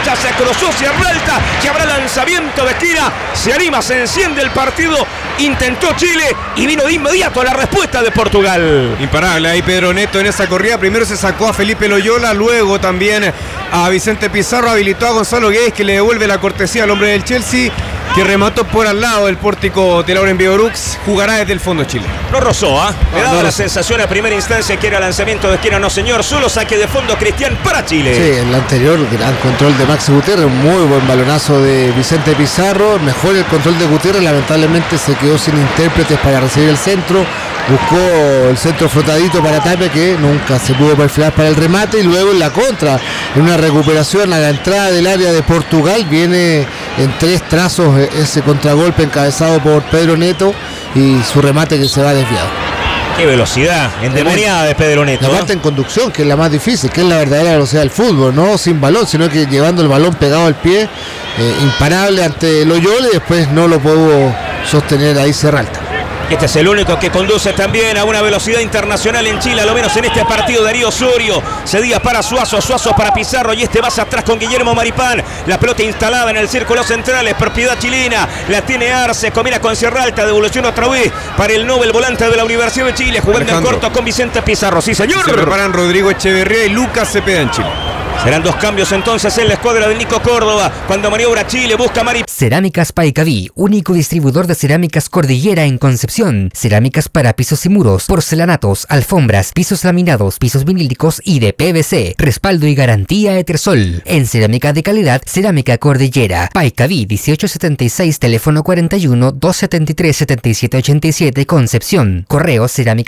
derecha, se cruzó Sierralta, que habrá lanzamiento de esquina, se anima, se enciende el partido, intentó Chile y vino de inmediato la respuesta de Portugal. Imparable ahí Pedro Neto en esa corrida. Primero se sacó a Felipe Loyola, luego también a Vicente Pizarro, habilitó a Gonzalo Guedes, que le devuelve la cortesía al hombre del Chelsea, que remató por al lado del pórtico de Lauren Vigorux. Jugará desde el fondo Chile. No rozó, ¿ah? Me daba la sensación a primera instancia que era lanzamiento de esquina, no señor, solo saque de fondo Cristian para Chile. Sí, en la anterior, gran control de Maxi Gutiérrez, un muy buen balonazo de Vicente Pizarro, mejor el control de Gutiérrez, lamentablemente se quedó sin intérpretes para recibir el centro, buscó el centro flotadito para Tapia, que nunca se pudo perfilar para el remate, y luego en la contra, en una recuperación a la entrada del área de Portugal, viene en 3 trazos ese contragolpe encabezado por Pedro Neto y su remate que se va desviado. Qué velocidad endemoniada de Pedro Neto. La parte en conducción, que es la más difícil, que es la verdadera velocidad del fútbol, no sin balón, sino que llevando el balón pegado al pie, imparable ante Loyola, y después no lo pudo sostener ahí Sierralta. Este es el único que conduce también a una velocidad internacional en Chile, a lo menos en este partido. Darío Osorio cedía para Suazo, Suazo para Pizarro, y este va hacia atrás con Guillermo Maripán. La pelota instalada en el círculo central, es propiedad chilena, la tiene Arce, combina con Sierralta, devolución otra vez para el Nobel volante de la Universidad de Chile, jugando Alejandro, en corto con Vicente Pizarro. Sí, señor. Se preparan Rodrigo Echeverría y Lucas Cepeda en Chile. Serán 2 cambios entonces en la escuadra de Nico Córdoba. Cuando maniobra Chile, busca Maripán. Cerámicas Paicaví, único distribuidor de cerámicas Cordillera en Concepción. Cerámicas para pisos y muros, porcelanatos, alfombras, pisos laminados, pisos vinílicos y de PVC. Respaldo y garantía Etersol. En cerámica de calidad, Cerámica Cordillera. Paicaví 1876, teléfono 41 273 7787, Concepción. Correo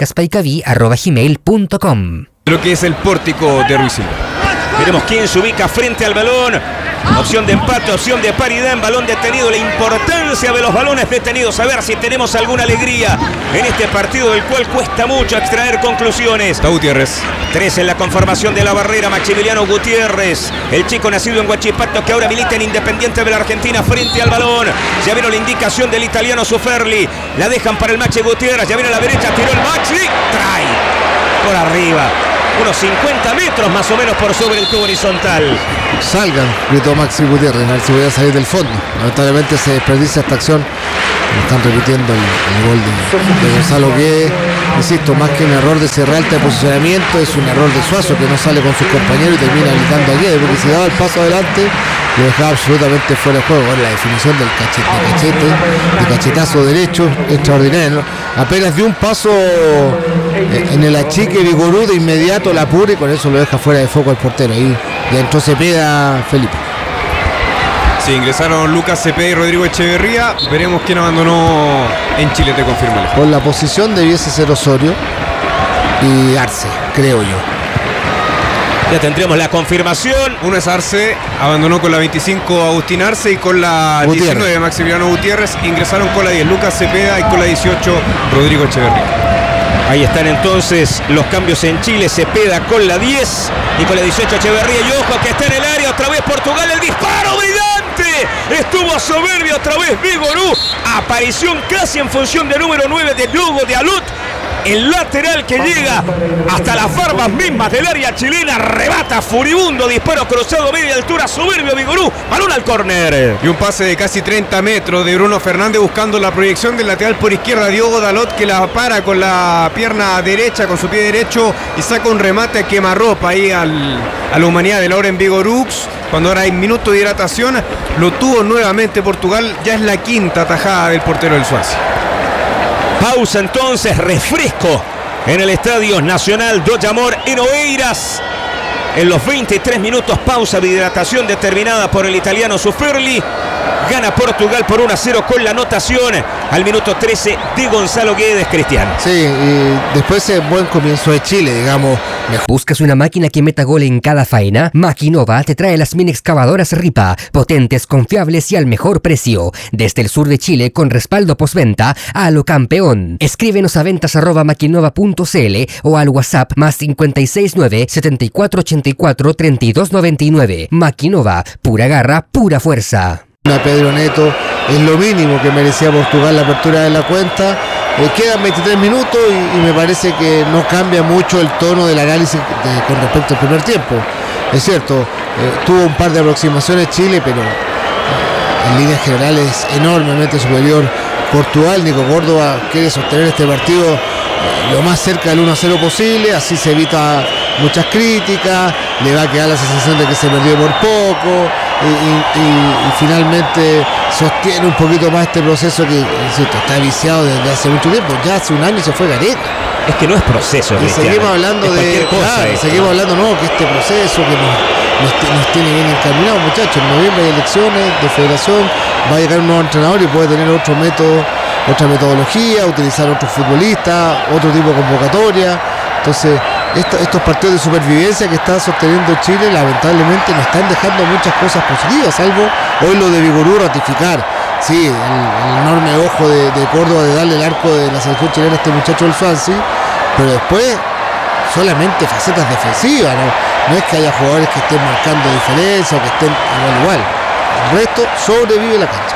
cerámicaspaicaví@gmail.com. Lo que es el pórtico de Ruiz Silva. Veremos quién se ubica frente al balón. Opción de empate, opción de paridad en balón detenido. La importancia de los balones detenidos. A ver si tenemos alguna alegría en este partido del cual cuesta mucho extraer conclusiones. Está Gutiérrez. 3 en la conformación de la barrera, Maximiliano Gutiérrez. El chico nacido en Huachipato, que ahora milita en Independiente de la Argentina, frente al balón. Ya vino la indicación del italiano Suferli. La dejan para el Maxi Gutiérrez. Ya viene a la derecha, tiró el Maxi. Trae por arriba. Unos 50 metros más o menos por sobre el tubo horizontal. Salgan, gritó Maxi Gutiérrez, a ver si voy a salir del fondo. Lamentablemente se desperdicia esta acción. Están repitiendo el gol de Gonzalo Guedes. Insisto, más que un error de Sierralta de posicionamiento, es un error de Suazo, que no sale con sus compañeros y termina gritando a Guedes, porque si daba el paso adelante lo dejaba absolutamente fuera de juego. Ahora la definición del cachetazo derecho, extraordinario, ¿no? Apenas dio un paso en el achique Vigorú, de inmediato la apura y con eso lo deja fuera de foco al portero. Ahí ya entró Cepeda, Felipe. Sí, ingresaron Lucas Cepeda y Rodrigo Echeverría. Veremos quién abandonó en Chile, te confirmo. Por la posición debiese ser Osorio y Arce, creo yo. Ya tendremos la confirmación. Uno es Arce, abandonó con la 25 Agustín Arce, y con la Gutiérrez. 19 Maximiliano Gutiérrez ingresaron con la 10 Lucas Cepeda y con la 18 Rodrigo Echeverría. Ahí están entonces los cambios en Chile. Cepeda con la 10 y con la 18 Echeverría. Y ojo que está en el área otra vez Portugal. El disparo brillante. Estuvo soberbio otra vez Vigorú. Aparición casi en función de número 9 de Lugo de Alut. El lateral que llega hasta las barbas mismas del área chilena. Rebata furibundo. Disparo cruzado media altura. Soberbio Vigorú. Balón al córner. Y un pase de casi 30 metros de Bruno Fernández buscando la proyección del lateral por izquierda. Diogo Dalot, que la para con la pierna derecha, con su pie derecho, y saca un remate a quemarropa ahí a la humanidad de Lauren Vigorux. Cuando ahora hay minuto de hidratación, lo tuvo nuevamente Portugal. Ya es la quinta tajada del portero del Swansea. Pausa entonces, refresco en el Estadio Nacional do Jamor en Oeiras. En los 23 minutos, pausa de hidratación determinada por el italiano Suferli. Gana Portugal por 1-0 con la anotación al minuto 13 de Gonzalo Guedes, Cristian. Sí, y después ese buen comienzo de Chile, digamos. ¿Buscas una máquina que meta gol en cada faena? Maquinova te trae las mini excavadoras Ripa, potentes, confiables y al mejor precio. Desde el sur de Chile, con respaldo postventa a lo campeón. Escríbenos a ventas@maquinova.cl o al WhatsApp más 569 7484 3299. Maquinova, pura garra, pura fuerza. A Pedro Neto es lo mínimo que merecía Portugal la apertura de la cuenta. Quedan 23 minutos y me parece que no cambia mucho el tono del análisis con respecto al primer tiempo. es cierto, tuvo un par de aproximaciones Chile, pero en líneas generales enormemente superior Portugal. Nico Córdoba quiere sostener este partido lo más cerca del 1-0 posible, así se evita muchas críticas, le va a quedar la sensación de que se perdió por poco y finalmente sostiene un poquito más este proceso que, insisto, está viciado desde hace mucho tiempo, ya hace un año se fue Gareca. Es que no es proceso, y seguimos hablando de seguimos hablando que este proceso que nos tiene bien encaminados, muchachos. En noviembre hay elecciones de federación, va a llegar un nuevo entrenador y puede tener otro método, otra metodología, utilizar otros futbolistas, otro tipo de convocatoria. Entonces estos partidos de supervivencia que está sosteniendo Chile lamentablemente nos están dejando muchas cosas positivas, salvo hoy lo de Vigorú ratificar, sí, el enorme ojo de Córdoba de darle el arco de la selección chilena a este muchacho del Swansea, pero después solamente facetas defensivas, no es que haya jugadores que estén marcando diferencia o que estén igual, el resto sobrevive la cancha.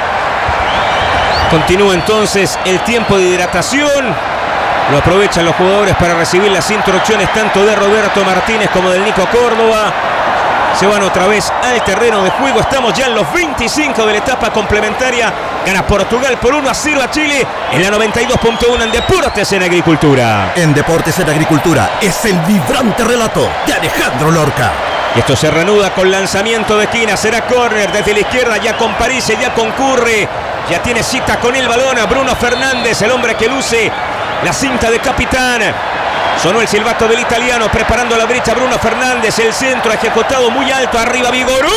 Continúa entonces el tiempo de hidratación. Lo aprovechan los jugadores para recibir las instrucciones tanto de Roberto Martínez como del Nico Córdoba. Se van otra vez al terreno de juego. Estamos ya en los 25 de la etapa complementaria. Gana Portugal por 1-0 a Chile en la 92.1 en Deportes en Agricultura. En Deportes en Agricultura es el vibrante relato de Alejandro Lorca. Y esto se reanuda con lanzamiento de esquina. Será córner desde la izquierda. Ya con París, ya concurre. Ya tiene cita con el balón a Bruno Fernández, el hombre que luce la cinta de capitán. Sonó el silbato del italiano, preparando la brecha Bruno Fernández. El centro ejecutado muy alto, arriba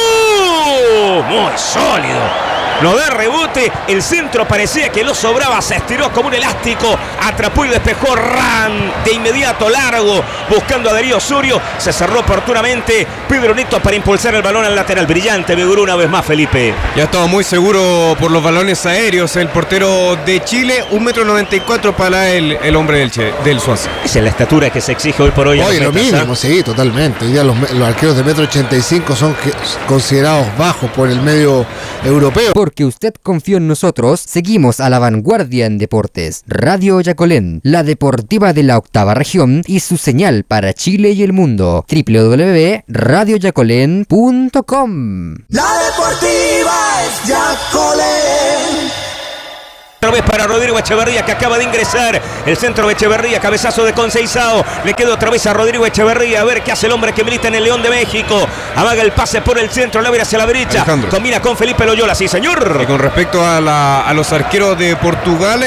Vigorú. Muy sólido. No da rebote, el centro parecía que lo sobraba, se estiró como un elástico, atrapó y despejó Ran de inmediato largo, buscando a Darío Osorio, se cerró oportunamente Pedro Neto para impulsar el balón al lateral. Brillante Vigorú una vez más, Felipe. Ya estaba muy seguro por los balones aéreos el portero de Chile, 1,94 m para el hombre del Swansea. Esa es la estatura que se exige hoy por hoy. Hoy lo mínimo, sí, totalmente. Hoy día los arqueros de 1,85 m son considerados bajos por el medio europeo. Porque usted confió en nosotros, seguimos a la vanguardia en deportes. Radio Yacolén, la deportiva de la octava región y su señal para Chile y el mundo. www.radioyacolén.com. La deportiva es Yacolén. Otra vez para Rodrigo Echeverría, que acaba de ingresar. El centro de Echeverría, cabezazo de Conceizao. Le queda otra vez a Rodrigo Echeverría. A ver qué hace el hombre que milita en el León de México. Amaga el pase por el centro, la abre hacia la derecha. Alejandro. Combina con Felipe Loyola, sí señor. Y con respecto a los arqueros de Portugal,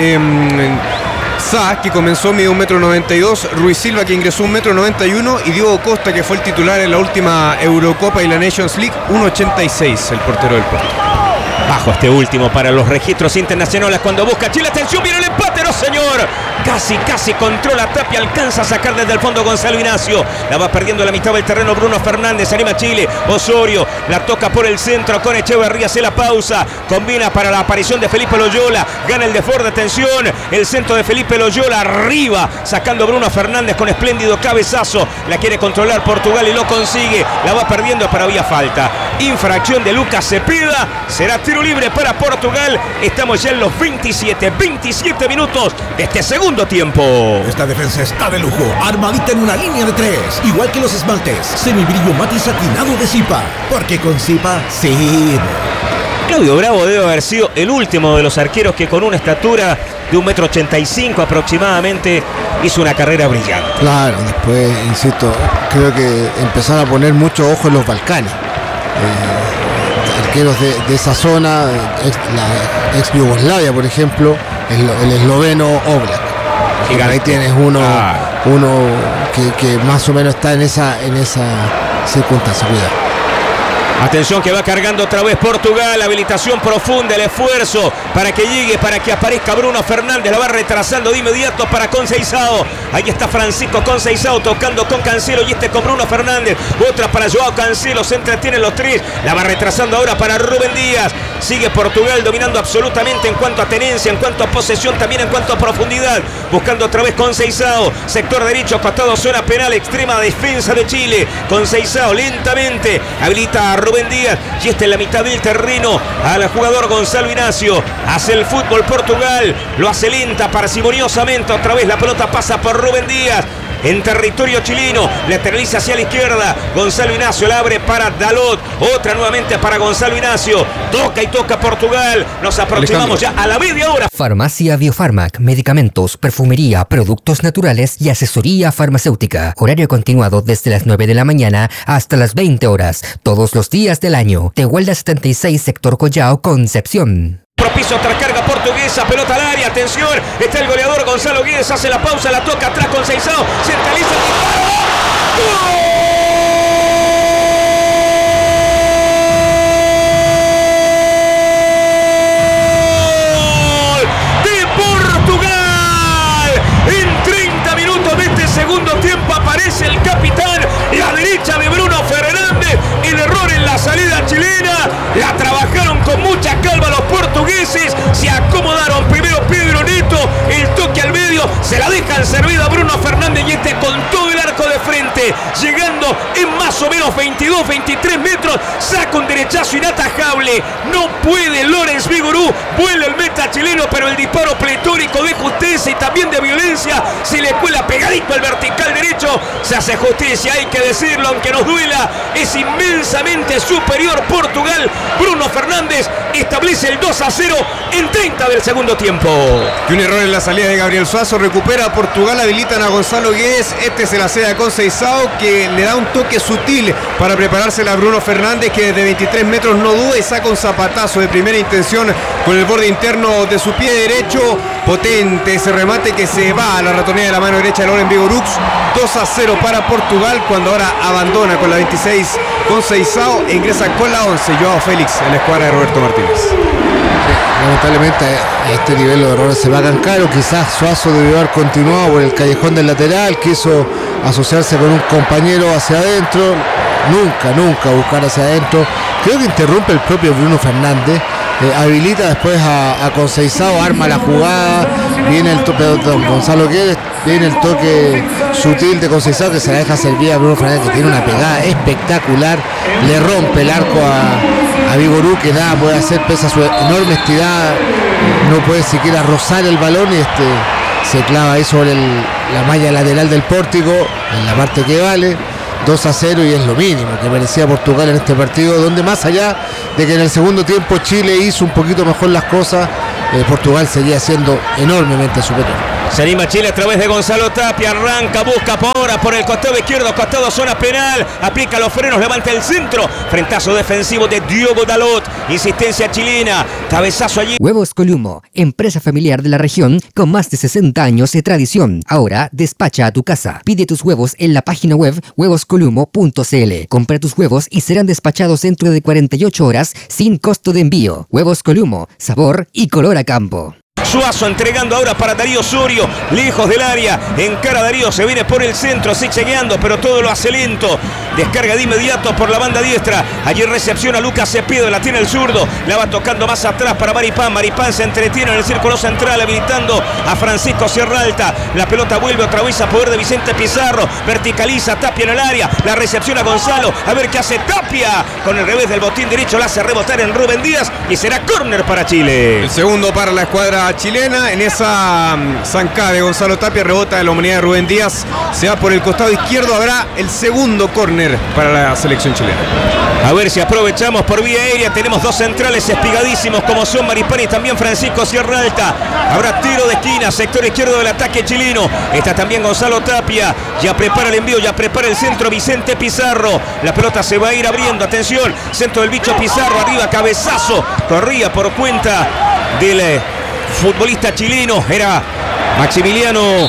Sá, que comenzó mide 1,92 m, Ruiz Silva, que ingresó 1,91 m, y Diego Costa, que fue el titular en la última Eurocopa y la Nations League, 1,86 el portero del Porto. Bajo este último para los registros internacionales cuando busca Chile. Atención, viene el empate, no señor. Casi controla Tapia, alcanza a sacar desde el fondo Gonzalo Ignacio. La va perdiendo en la mitad del terreno Bruno Fernández, anima Chile. Osorio la toca por el centro con Echeverría, hace la pausa. Combina para la aparición de Felipe Loyola. Gana el de Ford, atención. El centro de Felipe Loyola arriba, sacando Bruno Fernández con espléndido cabezazo. La quiere controlar Portugal y lo consigue. La va perdiendo, pero había falta. Infracción de Lucas Cepeda. Será tiro libre para Portugal. Estamos ya en los 27 minutos de este segundo tiempo. Esta defensa está de lujo, armadita en una línea de 3, igual que los esmaltes, semibrillo mate y satinado de Zipa, porque con Zipa sí. Claudio Bravo debe haber sido el último de los arqueros que con una estatura de 1,85 m aproximadamente hizo una carrera brillante. Claro, después, insisto, creo que empezaron a poner mucho ojo en los Balcanes. Arqueros de esa zona, la ex Yugoslavia, por ejemplo, el esloveno Oblak. Ahí tienes uno que más o menos está en esa circunstancia. Cuidado. Atención que va cargando otra vez Portugal, habilitación profunda, el esfuerzo para que llegue, para que aparezca Bruno Fernández, la va retrasando de inmediato para Conceizao. Ahí está Francisco Conceizao tocando con Cancelo y con Bruno Fernández. Otra para Joao Cancelo, se entretienen los tres, la va retrasando ahora para Rubén Díaz. Sigue Portugal dominando absolutamente en cuanto a tenencia, en cuanto a posesión, también en cuanto a profundidad. Buscando otra vez Conceizao, sector derecho, costado zona penal, extrema defensa de Chile. Conceizao lentamente habilita a Rubén Díaz y en la mitad del terreno al jugador Gonzalo Ignacio. Hace el fútbol Portugal, lo hace lenta, parsimoniosamente. Otra vez la pelota pasa por Rubén Díaz. en territorio chileno. Lateraliza hacia la izquierda. Gonzalo Ignacio la abre para Dalot. Otra nuevamente para Gonzalo Ignacio. Toca y toca Portugal. Nos aproximamos ya a la media hora. Farmacia Biofarmac, medicamentos, perfumería, productos naturales y asesoría farmacéutica. Horario continuado desde las 9 de la mañana hasta las 20 horas, todos los días del año. Tehuelda 76, sector Collao, Concepción. Propicio otra carga portuguesa, pelota al área, atención, está el goleador Gonzalo Guedes, hace la pausa, la toca atrás con Seisao, centraliza el disparo. ¡Gol! En 30 minutos de este segundo tiempo aparece el capitán, la derecha de Bruno Fernández, el error en la salida chilena, la trabajaron con mucha calma los portugueses, se acomodaron primero Pedro Neto, el toque al medio, se la dejan servida a Bruno Fernández y este con todo el arco de frente, llegando en más o menos 22, 23 metros, saca un derechazo inatajable, no puede Lorenz Vigorú, vuela el meta chileno, pero el disparo pletórico de justicia y también de violencia, se le cuela pegadito al vertical derecho, se hace justicia, hay que decirlo, aunque nos duela, es inmensamente superior Portugal. Bruno Fernández establece el 2-0 en 30 del segundo tiempo. Y un error en la salida de Gabriel Suazo, recupera Portugal, habilitan a Gonzalo Guedes, este se la cede con Seisao, que le da un toque sutil para preparársela a Bruno Fernández, que desde 23 metros no duda y saca un zapatazo de primera intención con el borde interno de su pie derecho, potente ese remate que se va a la ratonera de la mano derecha de Lorenz Vigorux. 2-0 para Portugal, cuando ahora abandona con la 26 con Seisao e ingresa con la 11 Joao Félix en la escuadra de Roberto Martínez. Lamentablemente a este nivel los errores se pagan caro. Quizás Suazo debió haber continuado por el callejón del lateral, quiso asociarse con un compañero hacia adentro, nunca buscar hacia adentro. Creo que interrumpe el propio Bruno Fernández, habilita después a Conceizao, arma la jugada, viene el toque de Gonzalo Guedes, viene el toque sutil de Conceizao que se la deja servir a Bruno Fernández, que tiene una pegada espectacular, le rompe el arco a Vigorú, que nada puede hacer pese a su enorme estirada, no puede siquiera rozar el balón y se clava ahí sobre la malla lateral del pórtico, en la parte que vale. 2-0 y es lo mínimo que merecía Portugal en este partido, donde más allá de que en el segundo tiempo Chile hizo un poquito mejor las cosas, Portugal seguía siendo enormemente superior. Se anima Chile a través de Gonzalo Tapia, arranca, busca ahora por el costado izquierdo, costado zona penal, aplica los frenos, levanta el centro, frentazo defensivo de Diogo Dalot, insistencia chilena, cabezazo allí. Huevos Columo, empresa familiar de la región con más de 60 años de tradición. Ahora despacha a tu casa. Pide tus huevos en la página web huevoscolumo.cl. Compra tus huevos y serán despachados dentro de 48 horas sin costo de envío. Huevos Columo, sabor y color a campo. Suazo entregando ahora para Darío Osorio, lejos del área, encara Darío, se viene por el centro, zigzagueando, pero todo lo hace lento, descarga de inmediato por la banda diestra, allí recepciona Lucas Cepiedo, la tiene el zurdo, la va tocando más atrás para Maripán se entretiene en el círculo central, habilitando a Francisco Sierra Alta, la pelota vuelve otra vez a poder de Vicente Pizarro, verticaliza Tapia en el área, la recepciona Gonzalo, a ver qué hace Tapia, con el revés del botín derecho la hace rebotar en Rubén Díaz y será córner para Chile. El segundo para la escuadra chilena, en esa zancada de Gonzalo Tapia, rebota de la humanidad de Rubén Díaz, se va por el costado izquierdo, habrá el segundo córner para la selección chilena. A ver si aprovechamos por vía aérea, tenemos dos centrales espigadísimos como son Maripán y también Francisco Sierra Alta, habrá tiro de esquina, sector izquierdo del ataque chileno, está también Gonzalo Tapia, ya prepara el envío, ya prepara el centro Vicente Pizarro, la pelota se va a ir abriendo, atención, centro del bicho Pizarro, arriba, cabezazo, corría por cuenta del futbolista chileno, era Maximiliano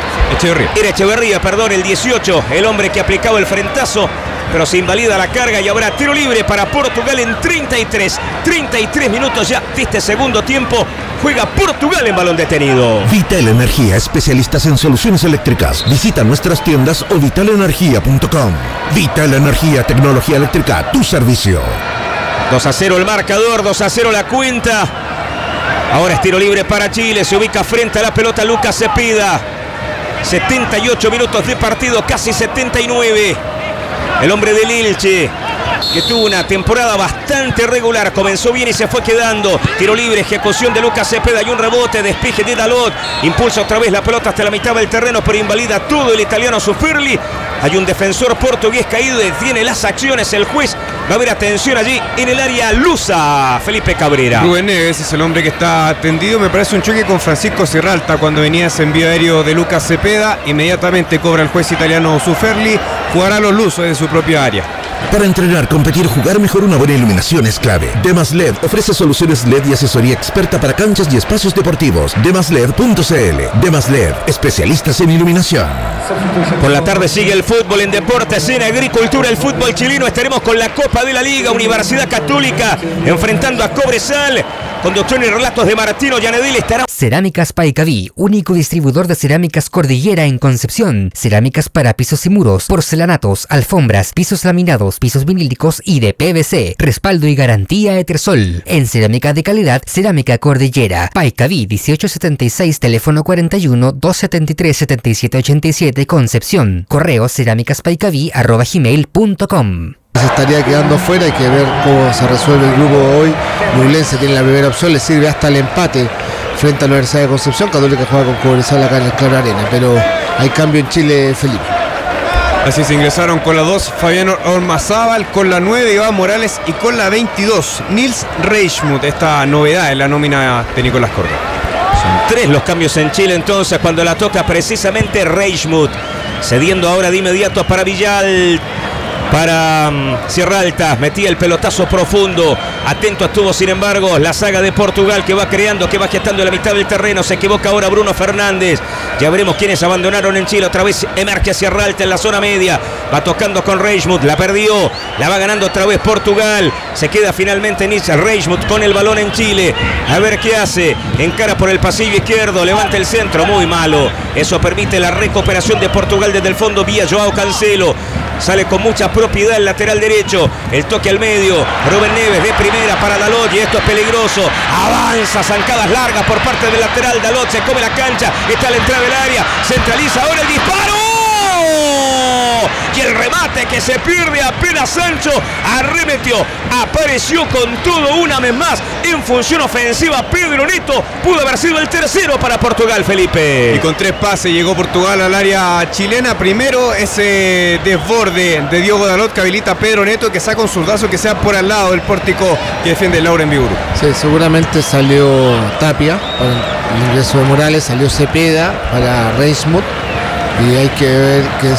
Echeverría, el 18, el hombre que aplicaba el frentazo, pero se invalida la carga y habrá tiro libre para Portugal en 33 minutos ya de este segundo tiempo. Juega Portugal en balón detenido. Vital Energía, especialistas en soluciones eléctricas. Visita nuestras tiendas o vitalenergia.com. Vital Energía, tecnología eléctrica, tu servicio. 2-0 el marcador, 2-0 la cuenta. Ahora es tiro libre para Chile, se ubica frente a la pelota Lucas Cepeda. 78 minutos de partido, casi 79. El hombre del Elche que tuvo una temporada bastante regular. Comenzó bien y se fue quedando. Tiro libre, ejecución de Lucas Cepeda y un rebote, despeje de Dalot. Impulsa otra vez la pelota hasta la mitad del terreno, pero invalida todo el italiano Sufirli. Hay un defensor portugués caído y detiene las acciones. El juez va a haber atención allí en el área lusa. Felipe Cabrera. Rubén Neves es el hombre que está atendido. Me parece un choque con Francisco Sierralta cuando venía ese envío aéreo de Lucas Cepeda. Inmediatamente cobra el juez italiano Sufirli. Jugará los lusos de su propia área. Para entrenar, competir, jugar mejor, una buena iluminación es clave. Demas LED ofrece soluciones LED y asesoría experta para canchas y espacios deportivos. Demasled.cl. Demas LED, especialistas en iluminación. Por la tarde sigue el fútbol en deportes, en agricultura, el fútbol chileno. Estaremos con la Copa de la Liga, Universidad Católica enfrentando a Cobresal. Conducción y relatos de Martino Llanedil. Estará Cerámicas Paicaví, único distribuidor de cerámicas Cordillera en Concepción. Cerámicas para pisos y muros, porcelanatos, alfombras, pisos laminados, pisos vinílicos y de PVC. Respaldo y garantía Etersol. En cerámica de calidad, Cerámica Cordillera. Paicaví 1876, teléfono 41 273 7787, Concepción. Correo cerámicaspaicaví@gmail.com. Se estaría quedando fuera, hay que ver cómo se resuelve el grupo hoy. Ñublense tiene la primera opción, le sirve hasta el empate frente a la Universidad de Concepción. Católica juega con Cobresal acá en el Claro Arena, pero hay cambio en Chile, Felipe. Así se ingresaron con la 2 Fabián Ormazábal, con la 9 Iván Morales y con la 22 Nils Reichmuth. Esta novedad en la nómina de Nicolás Córdoba. Son 3 los cambios en Chile entonces cuando la toca precisamente Reichmuth. Cediendo ahora de inmediato para Villal. Para Sierralta, metía el pelotazo profundo. Atento estuvo, sin embargo, la saga de Portugal que va creando, que va gestando en la mitad del terreno. Se equivoca ahora Bruno Fernández. Ya veremos quiénes abandonaron en Chile. Otra vez emerge Sierralta en la zona media. Va tocando con Reichmuth, la perdió. La va ganando otra vez Portugal. Se queda finalmente Nils Reichmuth con el balón en Chile. A ver qué hace. Encara por el pasillo izquierdo. Levanta el centro, muy malo. Eso permite la recuperación de Portugal desde el fondo vía Joao Cancelo. Sale con mucha propiedad el lateral derecho. El toque al medio. Rubén Neves de primera para Dalot. Y esto es peligroso. Avanza, zancadas largas por parte del lateral. Dalot se come la cancha. Está a la entrada del área. Centraliza ahora el disparo. Y el remate que se pierde apenas Sancho arremetió. Apareció con todo una vez más en función ofensiva. Pedro Neto pudo haber sido el tercero para Portugal, Felipe. Y con 3 pases llegó Portugal al área chilena. Primero ese desborde de Diogo Dalot que habilita a Pedro Neto, que saca un zurdazo que sea por al lado del pórtico que defiende Lauren Viguru. Sí, seguramente salió Tapia para el ingreso de Morales, salió Cepeda para Reichmuth. Y hay que ver que